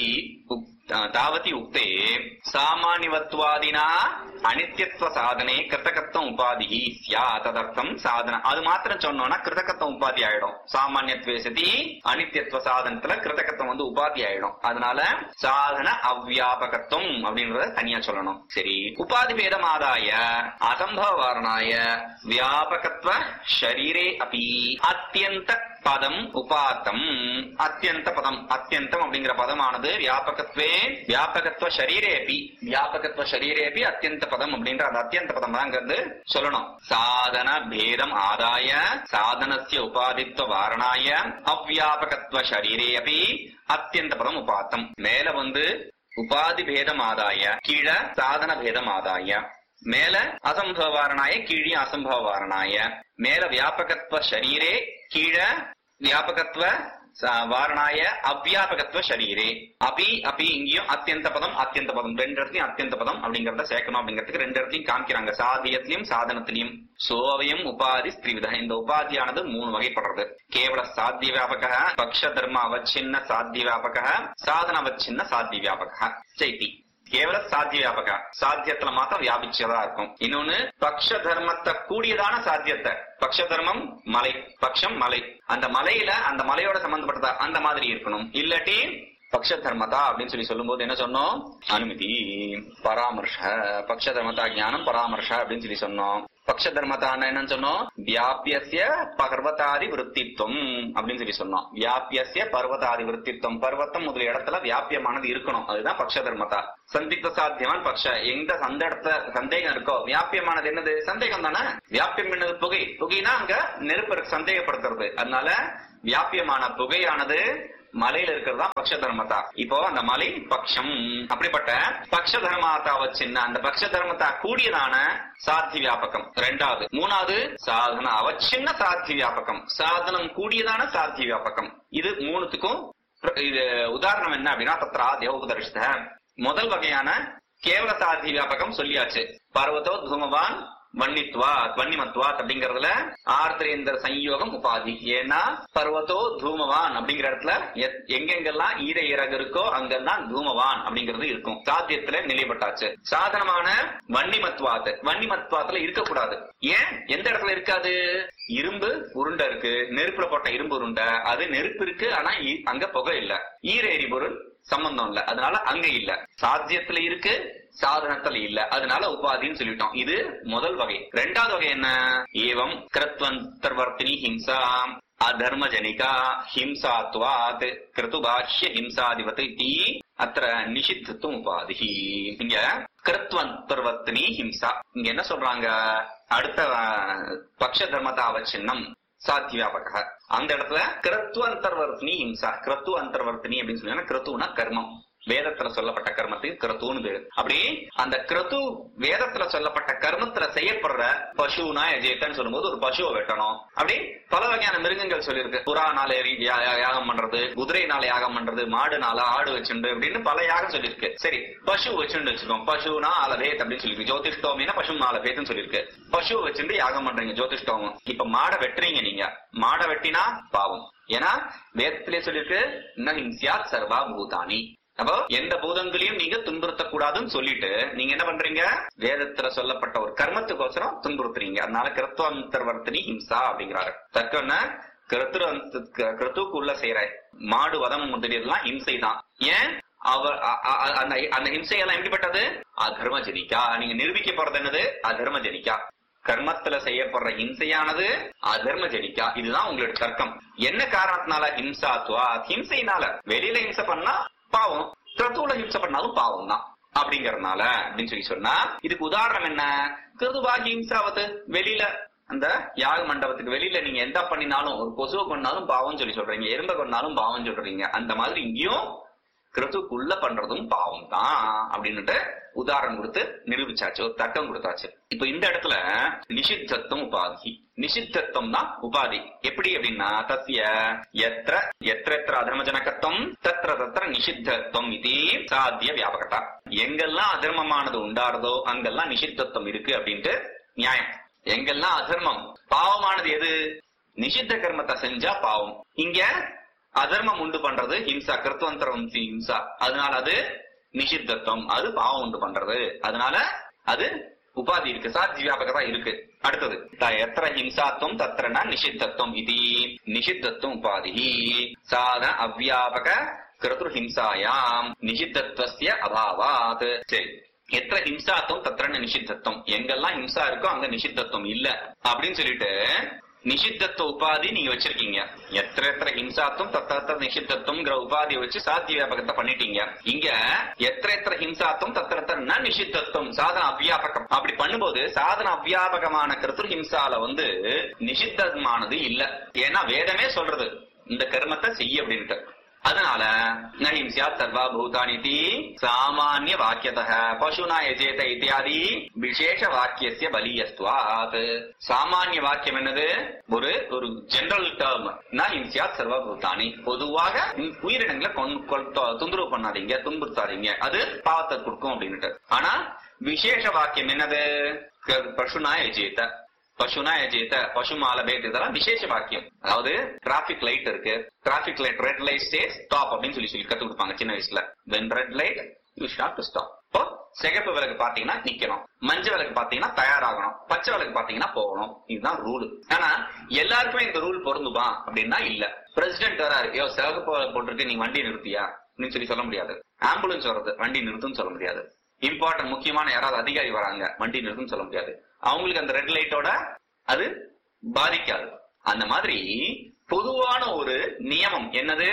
தாவதி உக்தே சாமானியவத்வாதினா அனித்யத்துவ சாதனை கிருதகத்துவம் உபாதி ஸ்யா. ததர்த்தம் சாதன அது மாத்திரம் சொன்னோம்னா கிருதகத்துவம் உபாதி ஆயிடும். சாமானியத்வே சதி அனித்யத்துவ சாதனத்துல கிருதகத்துவம் வந்து உபாதி ஆயிடும். அதனால சாதன அவ்வியாபகத்துவம் அப்படின்றத தனியா சொல்லணும். சரி, உபாதி பேதம் ஆதாய அசம்பவ வாரணாய வியாபகத்துவ ஷரீரே அபி அத்யந்த பதம் உபாத்தம். அத்யந்த பதம், அத்யந்தம் அப்படிங்கிற பதமானது வியாபகத்வே வியாபகத்துவ ஷரீரேபி வியாபகத்துவ ஷரீரேபி அத்யந்த பதம் அப்படின்ற அந்த அத்யந்த பதம் தாங்கிறது சொல்லணும். சாதன பேதம் ஆதாய சாதனஸ்ய உபாதித்வ வாரணாய அவ்வியாபகத்துவ ஷரீரே அபி அத்யந்த பதம் உபாத்தம். மேல வந்து உபாதி பேதம் ஆதாய, கீழ சாதன பேதம் ஆதாய, மேல அசம்பவ வாரணாய, கீழே அசம்பவ வாரணாய, மேல வியாபகத்துவ ஷரீரே, கீழ வியாபகத்துவ வாரணாய அவ்வியாபகத்துவ ஷரீரே. அபி அபி இங்கேயும் அத்தியந்த பதம் அத்தியந்த பதம் ரெண்டு இடத்துலயும் அத்தியந்த பதம் அப்படிங்கறத சேர்க்கணும். அப்படிங்கிறதுக்கு ரெண்டு இடத்தையும் காமிக்கிறாங்க, சாத்தியத்திலையும் சாதனத்திலையும். சோவயம் உபாதி ஸ்திரிவித. இந்த உபாதியானது மூணு வகைப்படுறது. கேவல சாத்திய வியாபக, பக்ஷ தர்ம அவச்சின்ன சாத்திய வியாபக, சாதன அவச்சின்ன சாத்திய வியாபக. சைத்தி கேவல சாத்திய வியாபக, சாத்தியத்துல மாத்திரம் வியாபிச்சதா இருக்கும். இன்னொன்னு பக்ஷ தர்மத்தை கூடியதான சாத்தியத்தை. பக்ஷ தர்மம் மலை, பக்ஷம் மலை, அந்த மலையில அந்த மலையோட சம்பந்தப்பட்டதா அந்த மாதிரி இருக்கணும். இல்லாட்டி பக்ஷ தர்மதா அப்படின்னு சொல்லி சொல்லும் போது என்ன சொன்னோம்? அனுமதி பராமர்ஷ, பக்ஷ தர்மதா ஞானம் பராமர்ஷ அப்படின்னு சொல்லி சொன்னோம். பக்ஷ தர்மத்தான என்னன்னு சொன்னோம், வியாபியஸ்ய பர்வதாதி விருத்தித்வம் அப்படின்னு சொல்லி சொன்னோம். வியாபியஸ்ய பர்வதாதி விருத்தித்வம், பர்வத்தம் முதல் இடத்துல வியாபியமானது இருக்கணும், அதுதான் பக்ஷ தர்மத்தா. சந்தித்த சாத்தியமான் பக்ஷ, எங்க அந்த இடத்துல சந்தேகம் இருக்கோ, வியாபியமானது என்னது சந்தேகம் தானே. வியாபியம் என்னது புகை, புகைனா அங்க நெருப்பு சந்தேகப்படுத்துறது, அதனால வியாபியமான புகையானது மலையில இருக்கிறதா பக்ஷ தர்மத்தா. இப்போ அந்த மலை பக்ஷம், அப்படிப்பட்ட பக்ஷ தர்மத்தா வச்சிருந்த அந்த பக்ஷ தர்மத்தா கூடியதான சாத்தி வியாபகம் ரெண்டாவது. மூணாவது சாதன அவச்சின்ன சாத்தி வியாபகம், சாதனம் கூடியதான சாத்தி வியாபகம். இது மூணுத்துக்கும் இது உதாரணம் என்ன அப்படின்னா தத்ரா தேவோபதர்ஷித. முதல் வகையான கேவல சாத்தி வியாபகம் சொல்லியாச்சு. பர்வதோ தூமவான் வன்னித்வா வன்னிமத்வாத் அப்படிங்கறதுல ஆர்திரேந்திர சம்யோகம் உபாதி. ஏன்னா பர்வதோ தூமவான் அப்படிங்கிற இடத்துல எங்கெங்கெல்லாம் ஈர இறகு இருக்கோ அங்கெல்லாம் தூமவான் அப்படிங்கிறது இருக்கும். சாத்தியத்துல நிலைப்பட்டாச்சு. சாதனமான வன்னிமத்வாத், வன்னிமத்வாத்துல இருக்கக்கூடாது. ஏன் எந்த இடத்துல இருக்காது? இரும்பு உருண்டை இருக்கு, நெருப்புல போட்ட இரும்பு உருண்டை, அது நெருப்பு இருக்கு ஆனா அங்க புகை இல்ல, ஈர எரிபொருள் சம்பந்தம் இல்ல, அதனால அங்க இல்ல. சாத்தியத்துல இருக்கு, சாதனத்துல இல்ல, அதனால உபாதின்னு சொல்லிட்டோம். இது முதல் வகை. ரெண்டாவது வகை என்ன? ஏவம் கிருத்வந்தர்வர்த்தினி ஹிம்சா அதர்ம ஜனிகா ஹிம்சாத்வாத் கிருத்துபாஷ்ய ஹிம்சாதிபத் இதி அத்திர நிஷித்தத்துவம் உபாதி. இங்க கிருத்வந்தர்வர்த்தினி ஹிம்சா, இங்க என்ன சொல்றாங்க? அடுத்த பக்ஷ தர்மதாவச்சின்னம் சாத்தி வியாபக, அந்த இடத்துல கிருத்துவ அந்தர்வர்த்தினி ஹிம்சா. கிருத்துவ அந்தர்வர்த்தினி அப்படின்னு சொன்னா கிருத்துவனா கர்மம், வேதத்துல சொல்லப்பட்ட கர்மத்துக்கு கிருத்துன்னு பேரு. அப்படி அந்த கிருத்து வேதத்துல சொல்லப்பட்ட கர்மத்துல செய்யப்படுற பசுனா எஜேத்தன்னு சொல்லும்போது ஒரு பசுவை வெட்டணும். அப்படி பல வகையான மிருகங்கள் சொல்லியிருக்கு. புறா நாள யாகம் பண்றது, குதிரை நாள யாகம் பண்றது, மாடு நாள ஆடு வச்சுண்டு அப்படின்னு பல யாகம் சொல்லியிருக்கு. சரி, பசு வச்சுட்டு வச்சுக்கோம். பசுனா ஆலவேத் அப்படின்னு சொல்லிருக்கு. ஜோதிஷ்டோமின்னா பசு ஆலவேத்னு சொல்லியிருக்கு. பசு வச்சுட்டு யாகம் பண்றீங்க ஜோதிஷ்டோமம். இப்ப மாடை வெட்டுறீங்க, நீங்க மாடை வெட்டினா பாவம். ஏன்னா வேதத்திலே சொல்லியிருக்கு நஹிம்ஸ்யா சர்வா பூதானி. அப்போ எந்த பூதங்களையும் நீங்க துன்புறுத்தக்கூடாதுன்னு சொல்லிட்டு நீங்க என்ன பண்றீங்க? வேதத்துல சொல்லப்பட்ட ஒரு கர்மத்துக்கோசரம் துன்புறுத்துறீங்க. அதனால கிருத்வந்தர்வர்த்தினி ஹிம்சா அப்படிங்கிறாரு. தக்கன கிருத்து கிருத்துக்குள்ள செய்யற மாடு வதம் முதலியெல்லாம் ஹிம்சை தான். ஏன் அவர் அந்த ஹிம்சையெல்லாம் எப்படிப்பட்டது? அதர்ம ஜனிக்கா. நீங்க நிரூபிக்க போறது என்னது? அதர்ம ஜனிக்கா. கர்மத்துல செய்யப்படுற ஹிம்சையானது அதர்ம ஜனிக்கா. இதுதான் உங்களோட தர்க்கம். என்ன காரணத்தினால? ஹிம்சாத்வா, ஹிம்சையினால. வெளியில ஹிம்சை பண்ணா பாவம், கிருத்துவ ஹிம்சை பண்ணாலும் பாவம் தான் அப்படிங்கறதுனால அப்படின்னு சொல்லி சொன்னா, இதுக்கு உதாரணம் என்ன? கிருதுவா ஹிம்சாவது, வெளியில அந்த யாக மண்டபத்துக்கு வெளியில நீங்க எந்த பண்ணினாலும், ஒரு கொசுவை கொண்டாலும் பாவம் சொல்லி சொல்றீங்க, எறும்பை கொண்டாலும் பாவம் சொல்றீங்க. அந்த மாதிரி இங்கேயும் கிருத்துக்குள்ள பண்றதும் பாவம் தான் அப்படின்னுட்டு உதாரணம் கொடுத்து நிரூபிச்சாச்சு, ஒரு தர்க்கம் கொடுத்தாச்சு. இப்ப இந்த இடத்துல நிஷித்தத்துவம் உபாதி. நிஷித்தத்துவம் தான் உபாதி. எப்படி அப்படின்னா தஸ்ய எத்திர எத்திர அதர்மஜனகத்துவம் தத்திர தத்திர நிஷித்தத்துவம் இது சாத்திய வியாபகத்தா. எங்கெல்லாம் அதர்மமானது உண்டாடுதோ அங்கெல்லாம் நிஷித்தத்துவம் இருக்கு அப்படின்ட்டு நியாயம். எங்கெல்லாம் அதர்மம் பாவமானது எது? நிஷித்த கர்மத்தை செஞ்சா பாவம். இங்க அதர்மம் உண்டு பண்றது ஹிம்சா, கிருத்வந்தரம் ஹிம்சா, அதனால அது நிஷித்தத்துவம், அது பாவம் உண்டு பண்றது, அதனால அது உபாதி இருக்கு, சாத்தி வியாபகதா இருக்கு. அடுத்தது எத்திர ஹிம்சாத்துவம் தத்திரனா நிஷித்தத்துவம் இது நிஷித்தத்துவம் உபாதி. சாதன அவ்வியாபக கிருத்து ஹிம்சாயாம் நிஷித்தத்வஸ்ய அபாவாத். சரி, எத்திர ஹிம்சாத்துவம் தத்திரன நிஷித்தத்துவம், எங்கெல்லாம் ஹிம்சா இருக்கோ அங்க நிஷித்தத்துவம் இல்ல அப்படின்னு சொல்லிட்டு நிஷித்தத்துவ உபாதி நீங்க வச்சிருக்கீங்க. எத்திர எத்திர ஹிம்சாத்துவம் தத்திர நிஷித்தத்துவம்ங்கிற உபாதியை வச்சு சாத்திய வியாபகத்தை பண்ணிட்டீங்க. இங்க எத்திர எத்திர ஹிம்சாத்துவம் தத்திர நிஷித்தத்துவம் சாதன அவ்வியாபகம். அப்படி பண்ணும்போது சாதன அவ்வியாபகமான கிருத்து ஹிம்சால வந்து நிஷித்தமானது இல்ல. ஏன்னா வேதமே சொல்றது இந்த கர்மத்தை செய்ய அப்படின்ட்டு. அதனால நஹிம்ஸ்யா சர்வா பூதானிதி சாமானிய வாக்கியதः பசுனா யஜேத இத்தியாதி விசேஷ வாக்கியஸ்ய பலியஸ்துவாத். சாமானிய வாக்கியம் என்னது? ஒரு ஒரு ஜெனரல் டேர்ம். நஹிம்ஸ்யா சர்வா பூதானி, பொதுவாக உயிரினங்களை தொந்தரவு பண்ணாதீங்க, துன்புறுத்தாதீங்க, அது பாவத்தை கொடுக்கும் அப்படின்ட்டு. ஆனா விசேஷ வாக்கியம் என்னது? பசுனா யஜேத, பசுனா எஜேத, பசு மாலபேத், இதெல்லாம் விசேஷ வாக்கியம். அதாவது டிராபிக் லைட் இருக்கு, traffic light red light stay stop அப்படின்னு சொல்லி சொல்லி கத்து கொடுப்பாங்க சின்ன வயசுல. when red light you stop to stop. இப்போ சிகப்பு விளக்கு பாத்தீங்கன்னா நிக்கணும், மஞ்சள் விளக்கு பாத்தீங்கன்னா தயாராகணும், பச்சை விளக்கு பாத்தீங்கன்னா போகணும். இதுதான் ரூல். ஆனா எல்லாருக்குமே இந்த ரூல் பொருந்துமா அப்படின்னா இல்ல. பிரசிடென்ட் வராரு, யோ சிகப்பு போட்டிருக்கு நீ வண்டி நிறுத்தியா அப்படின்னு சொல்லி சொல்ல முடியாது. ஆம்புலன்ஸ் வர்றது வண்டி நிறுத்துன்னு சொல்ல முடியாது. இம்பார்ட்டன்ட் முக்கியமான யாராவது அதிகாரி வராங்க வண்டி நிறுத்துன்னு சொல்ல முடியாது. அவங்களுக்கு அந்த ரெட் லைட்டோட அது பாதிக்காது. அந்த மாதிரி பொதுவான ஒரு நியமம் என்னது,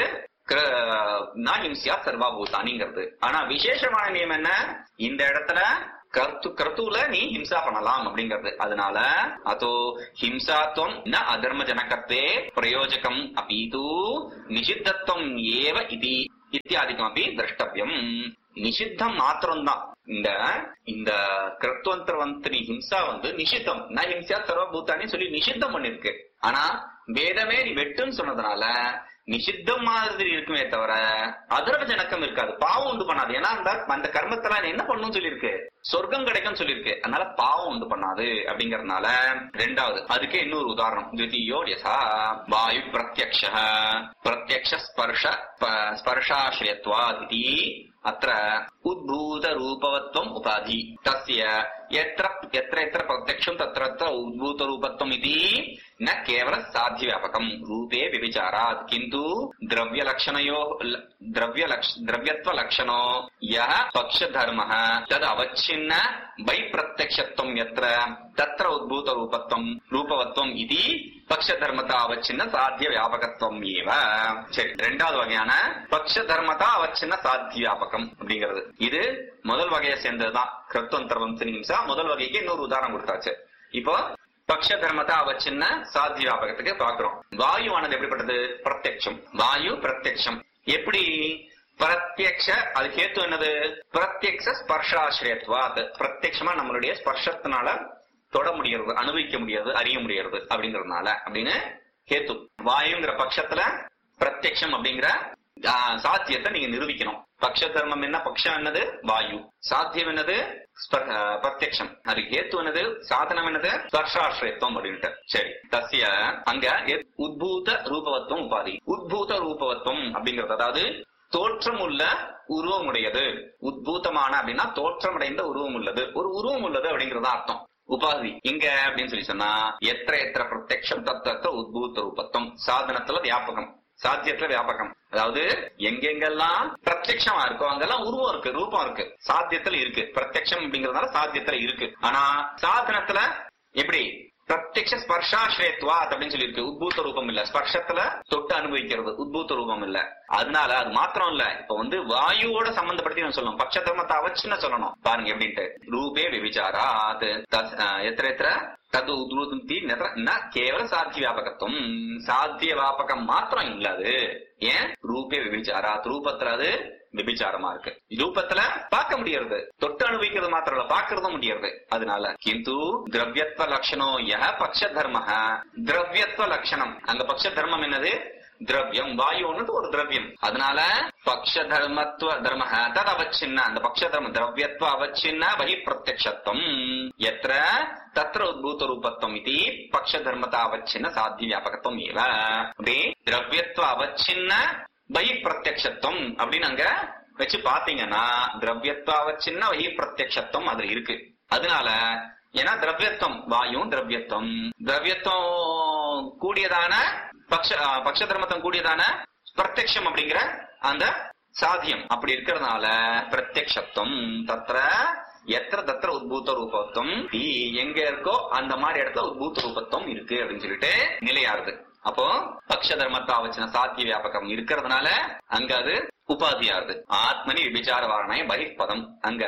நான் ஹிம்சியா சர்வாபூதானிங்கிறது. ஆனா விசேஷமான நியமம் என்ன, இந்த இடத்துல கருத்து கருத்துல நீ ஹிம்சா பண்ணலாம் அப்படிங்கிறது. அதனால அதோ ஹிம்சாத்வம் ந அதர்ம ஜனகத்தே பிரயோஜகம் அபீது நிஷித்தத்துவம் ஏவ இதி இத்தியாதிக்கம் அப்படி திரஷ்டவியம். நிஷித்தம் மாத்திரம்தான் இந்த இந்த கிருத்வந்தரவந்தினி ஹிம்சா வந்து நிஷித்தம். ந ஹிம்சா சர்வபூத்தானி சொல்லி நிஷித்தம் பண்ணிருக்கு. ஆனா வேதமே நீ வெட்டுன்னு சொன்னதுனால நிஷித்தம் மாதிரி இருக்குமே தவிர அதர்வ ஜனக்கம் இருக்காது, பாவம் உண்டு பண்ணாது. ஏன்னா அந்த அந்த கர்மத்துல என்ன பண்ணணும்னு சொல்லியிருக்கு, சொர்க்கம் கிடைக்கும் சொல்லியிருக்கு. அதனால பாவம் உண்டு பண்ணாது அப்படிங்கறதுனால ரெண்டாவது அதுக்கு இன்னொரு உதாரணம். த்விதீயோ யசா வாயு பிரத்யக்ஷ பிரத்யக்ஷ ஸ்பர்ஷ ஸ்பர்ஷாஸ்ரயத்வாத் இதி அத்ர உத்பூத ரூபவத்வம் உபாதி தஸ்ய எத்ர எத்ர எத்ர பிரத்யக்ஷம் தத்ர தத்ர உத்பூத ரூபத்வம் இதி ந கேவல சாத்திய வியாபகம் ரூபே விபிச்சாராத் கிந்து திரவிய லக்ஷணயோ திரவிய திரவியத்வ லக்ஷணோ யஹ பக்ஷ தர்மஹ தத் அவச்சின்ன வை பிரத்யக்ஷத்வம் யத்ர தத்ர உத்பூத ரூபத்வம் ரூபவத்வம் இதி பக்ஷ தர்மதா அவச்சின்ன சாத்திய வியாபகத்துவம் ஏவ. சரி, ரெண்டாவது வகையான பக்ஷ தர்மதா அவச்சின்ன சாத்திய வியாபகம் அப்படிங்கிறது இது முதல் வகையை சேர்ந்ததுதான். கிருத்வந்தரவந்தினி ஹிம்சா முதல் வகைக்கு இன்னொரு உதாரணம் கொடுத்தாச்சு. இப்போ பக்ஷ தர்மதா அவச்சின்ன சாத்திய வியாபகத்துக்கு பாக்குறோம். வாயுவானது எப்படிப்பட்டது, பிரத்யக்ஷம். வாயு பிரத்யக்ஷம் எப்படி பிரத்யக்ஷ, அது கேத்து என்னது, பிரத்யக்ஷ ஸ்பர்ஷாஸ்ரயத்வாத். பிரத்யக்ஷமா நம்மளுடைய ஸ்பர்ஷத்தினால தொட முடியறது, அனுபவிக்க முடியாது, அறிய முடியறது அப்படிங்கறதுனால அப்படின்னு கேத்து. வாயுங்கிற பட்சத்துல பிரத்யக்ஷம் அப்படிங்கிற சாத்தியத்தை நீங்க நிரூபிக்கணும். பக்ஷ தர்மம் என்ன, பக்ஷம் என்னது வாயு, சாத்தியம் என்னது பிரத்யக்ஷம், அது கேத்து என்னது, சாதனம் என்னது ஸ்பர்ஷாஸ்ரயத்துவம் அப்படின்ட்டு. சரி, தஸ்ய அங்க உத்பூத ரூபவத்துவம் உபாதி. உத்பூத ரூபவத்துவம் அப்படிங்கிறது அதாவது தோற்றம் உள்ள உருவம் உடையது. உத்பூதமான அப்படின்னா தோற்றம் அடைந்த உருவம் உள்ளது, ஒரு உருவம் உள்ளது அப்படிங்கறது அர்த்தம். உபாதி இங்க அப்படின்னு சொல்லி சொன்னா எத்திர எத்திர பிரத்யக்ஷம் தத்தத்த உத்பூத ரூபத்துவம். சாதனத்துல வியாபகம், சாத்தியத்துல வியாபகம். அதாவது எங்கெங்கெல்லாம் பிரத்யக்ஷமா இருக்கோ அங்கெல்லாம் உருவம் இருக்கு, ரூபம் இருக்கு. சாத்தியத்துல இருக்கு, பிரத்யக்ஷம் அப்படிங்கறதுனால சாத்தியத்துல இருக்கு. ஆனா சாதனத்துல எப்படி பிரத்யக்ஷ ஸ்பர்ஷாஸ்ரயத்வா அப்படின்னு சொல்லி இருக்கு, உத்பூத ரூபம் இல்ல. ஸ்பர்ஷத்துல தொட்டு அனுபவிக்கிறது, உத்பூத ரூபம் இல்ல. அதனால அது மாத்திரம் இல்ல, இப்ப வந்து வாயுவோட சம்பந்தப்படுத்தி நம்ம சொல்லணும், பட்ச தர்மத்தை அவச்சுன்னு சொல்லணும். பாருங்க எப்படின்ட்டு, ரூபே விபிச்சாரா எத்திர எத்திர தது உத்பூதி கேவல சாத்திய வியாபகத்துவம். சாத்திய வியாபகம் மாத்திரம் இல்லாது, ஏன் ரூபே விபிச்சாரா, ரூபத்துல அது விபிச்சாரமா இருக்கு. ரூபத்துல பார்க்க முடியறது, தொட்டு அனுபவிக்கிறது மாத்திரம் இல்ல, பாக்குறதும் முடியறது. அதனால கிந்து திரவியத்வ லட்சணோ யஹ பக்ஷ தர்மஹ. திரவியத்வ லட்சணம், அங்க பக்ஷ தர்மம் என்னது, திரவியம். வாயு ஒண்ணு ஒரு திரவியம். அதனால பக்ஷ தர்மத்துவ தர்மஹ தத் அவச்சின்ன, அந்த பக்ஷ தர்ம திரவியத்வ அவச்சின்ன பஹி பிரத்யக்ஷத்வம் எத்திர தத்ர உத்பூத ரூபத்வம் இதி பக்ஷ தர்மதா அவச்சின்ன சாத்திய வியாபகத்துவம் ஏவ. அப்படி திரவியத்வ அவச்சின்ன பஹி பிரத்யக்ஷத்துவம் அப்படின்னு அங்க வச்சு பாத்தீங்கன்னா திரவியத்வ சின்ன வகி பிரத்யக்ஷத்துவம் அதுல இருக்கு. அதனால ஏன்னா திரவியத்துவம் வாயும் திரவியத்துவம் திரவியத்துவம் கூடியதான பக்ஷ பக்ஷ தர்மத்தம் கூடியதான பிரத்யக்ஷம் அப்படிங்கிற அந்த சாத்தியம் அப்படி இருக்கிறதுனால பிரத்யக்ஷத்துவம் தத்ர எத்திர தத்திர உத்பூத ரூபத்துவம் எங்க இருக்கோ அந்த மாதிரி இடத்துல உத்பூத ரூபத்துவம் இருக்கு அப்படின்னு சொல்லிட்டு நிலையாருது. அப்போ பக்ஷ தர்மத்தை அவச்சின சாத்திய வியாபகம் இருக்கிறதுனால அங்க அது உபாதியாருது. ஆத்மனி விபிச்சார வாரணாய பகிர்பதம், அங்க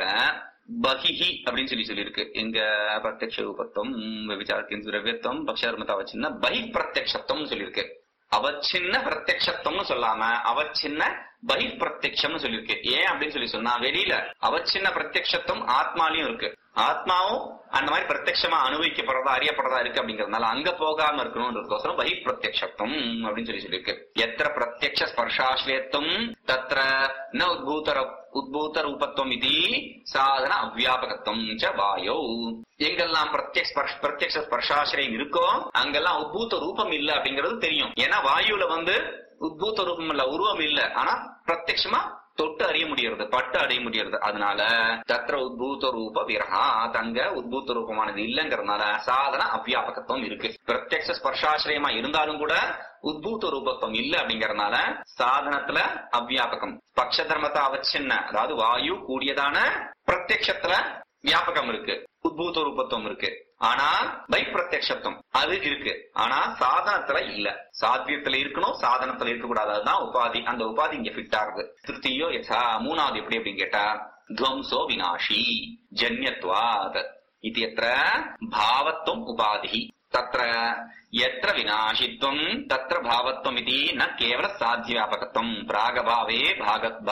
பகிஹி அப்படின்னு சொல்லி சொல்லியிருக்கு. எங்க பிரத்யக்ஷ ரூபத்துவம் விபிச்சாரத்தின் திரவியத்துவம் பக்ஷ தர்மத்தை அவச்சின்ன பகி பிரத்யக்ஷத்துவம் சொல்லியிருக்கு. அவச்சின்ன பிரத்யக்ஷத்துவம்னு சொல்லாம அவச்சின்ன பகி பிரத்யக்ஷம்னு சொல்லியிருக்கு. ஏன் அப்படின்னு சொல்லி சொன்னா வெளியில அவச்சின்ன பிரத்யக்ஷத்துவம் ஆத்மாலையும் இருக்கு, ஆத்மாவும் அந்த மாதிரி பிரத்யட்சமா அனுபவிக்கப்படுறதா அறியப்படுறதா இருக்கு. அப்படிங்கறதுனால அங்க போகாம இருக்கணும்ன்றதுக்கோசரம் பகி பிரத்யக்ஷத்துவம் அப்படின்னு சொல்லி சொல்லியிருக்கு. எத்திர பிரத்யக்ஷ ஸ்பர்ஷாஸ்ரயத்துவம் தத்ர ந உத்பூத உத்பூத ரூபத்துவம் இது சாதன அவ்வியாபகத்துவம் ச வாயோ. எங்கெல்லாம் பிரத்யக்ஷ பிரத்யக்ஷ ஸ்பர்ஷாஸ்ரயம் இருக்கோ அங்கெல்லாம் உத்பூத ரூபம் இல்ல அப்படிங்கிறது தெரியும். ஏன்னா வாயுல வந்து உத்பூத ரூபம் இல்ல, உருவம் இல்ல, ஆனா பிரத்யட்சமா தொட்டு அறிய முடியறது, பட்டு அறிய முடியறது. அதனால தத்ர உத்பூத ரூப விரஹா, தங்க உத்பூத ரூபமானது இல்லங்கிறதுனால சாதன அவ்வியாபகத்துவம் இருக்கு. பிரத்யக்ஷ ஸ்பர்ஷாஸ்ரயமா இருந்தாலும் கூட உத்பூத ரூபத்துவம் இல்ல அப்படிங்கறதுனால சாதனத்துல அவ்வியாபகம். பக்ஷ தர்மத்தை அவச்சின்ன, அதாவது வாயு கூடியதான பிரத்யக்ஷத்துல வியாபகம் இருக்கு, உத்பூத ரூபத்துவம் இருக்கு. ஆனா பை பிரத்யக்ஷத்துவம் அது இருக்கு. ஆனா சாதனத்துல இல்ல. சாத்தியத்துல இருக்கணும், சாதனத்துல இருக்க கூடாது. அதுதான் உபாதி. அந்த உபாதி இங்க ஃபிட் ஆகுது. திருத்தியோ யசா. மூணாவது எப்படி அப்படின்னு கேட்டா துவம்சோ விநாஷி ஜன்யத்வாத் இத்தியத்ர பாவத்வம் உபாதி தத்ர யத்ர விநாசித்வம் தத்ர பாவத்வம் இதி ந கேவல சாத்திய வியாபகத்வம் பிராகபாவே பாக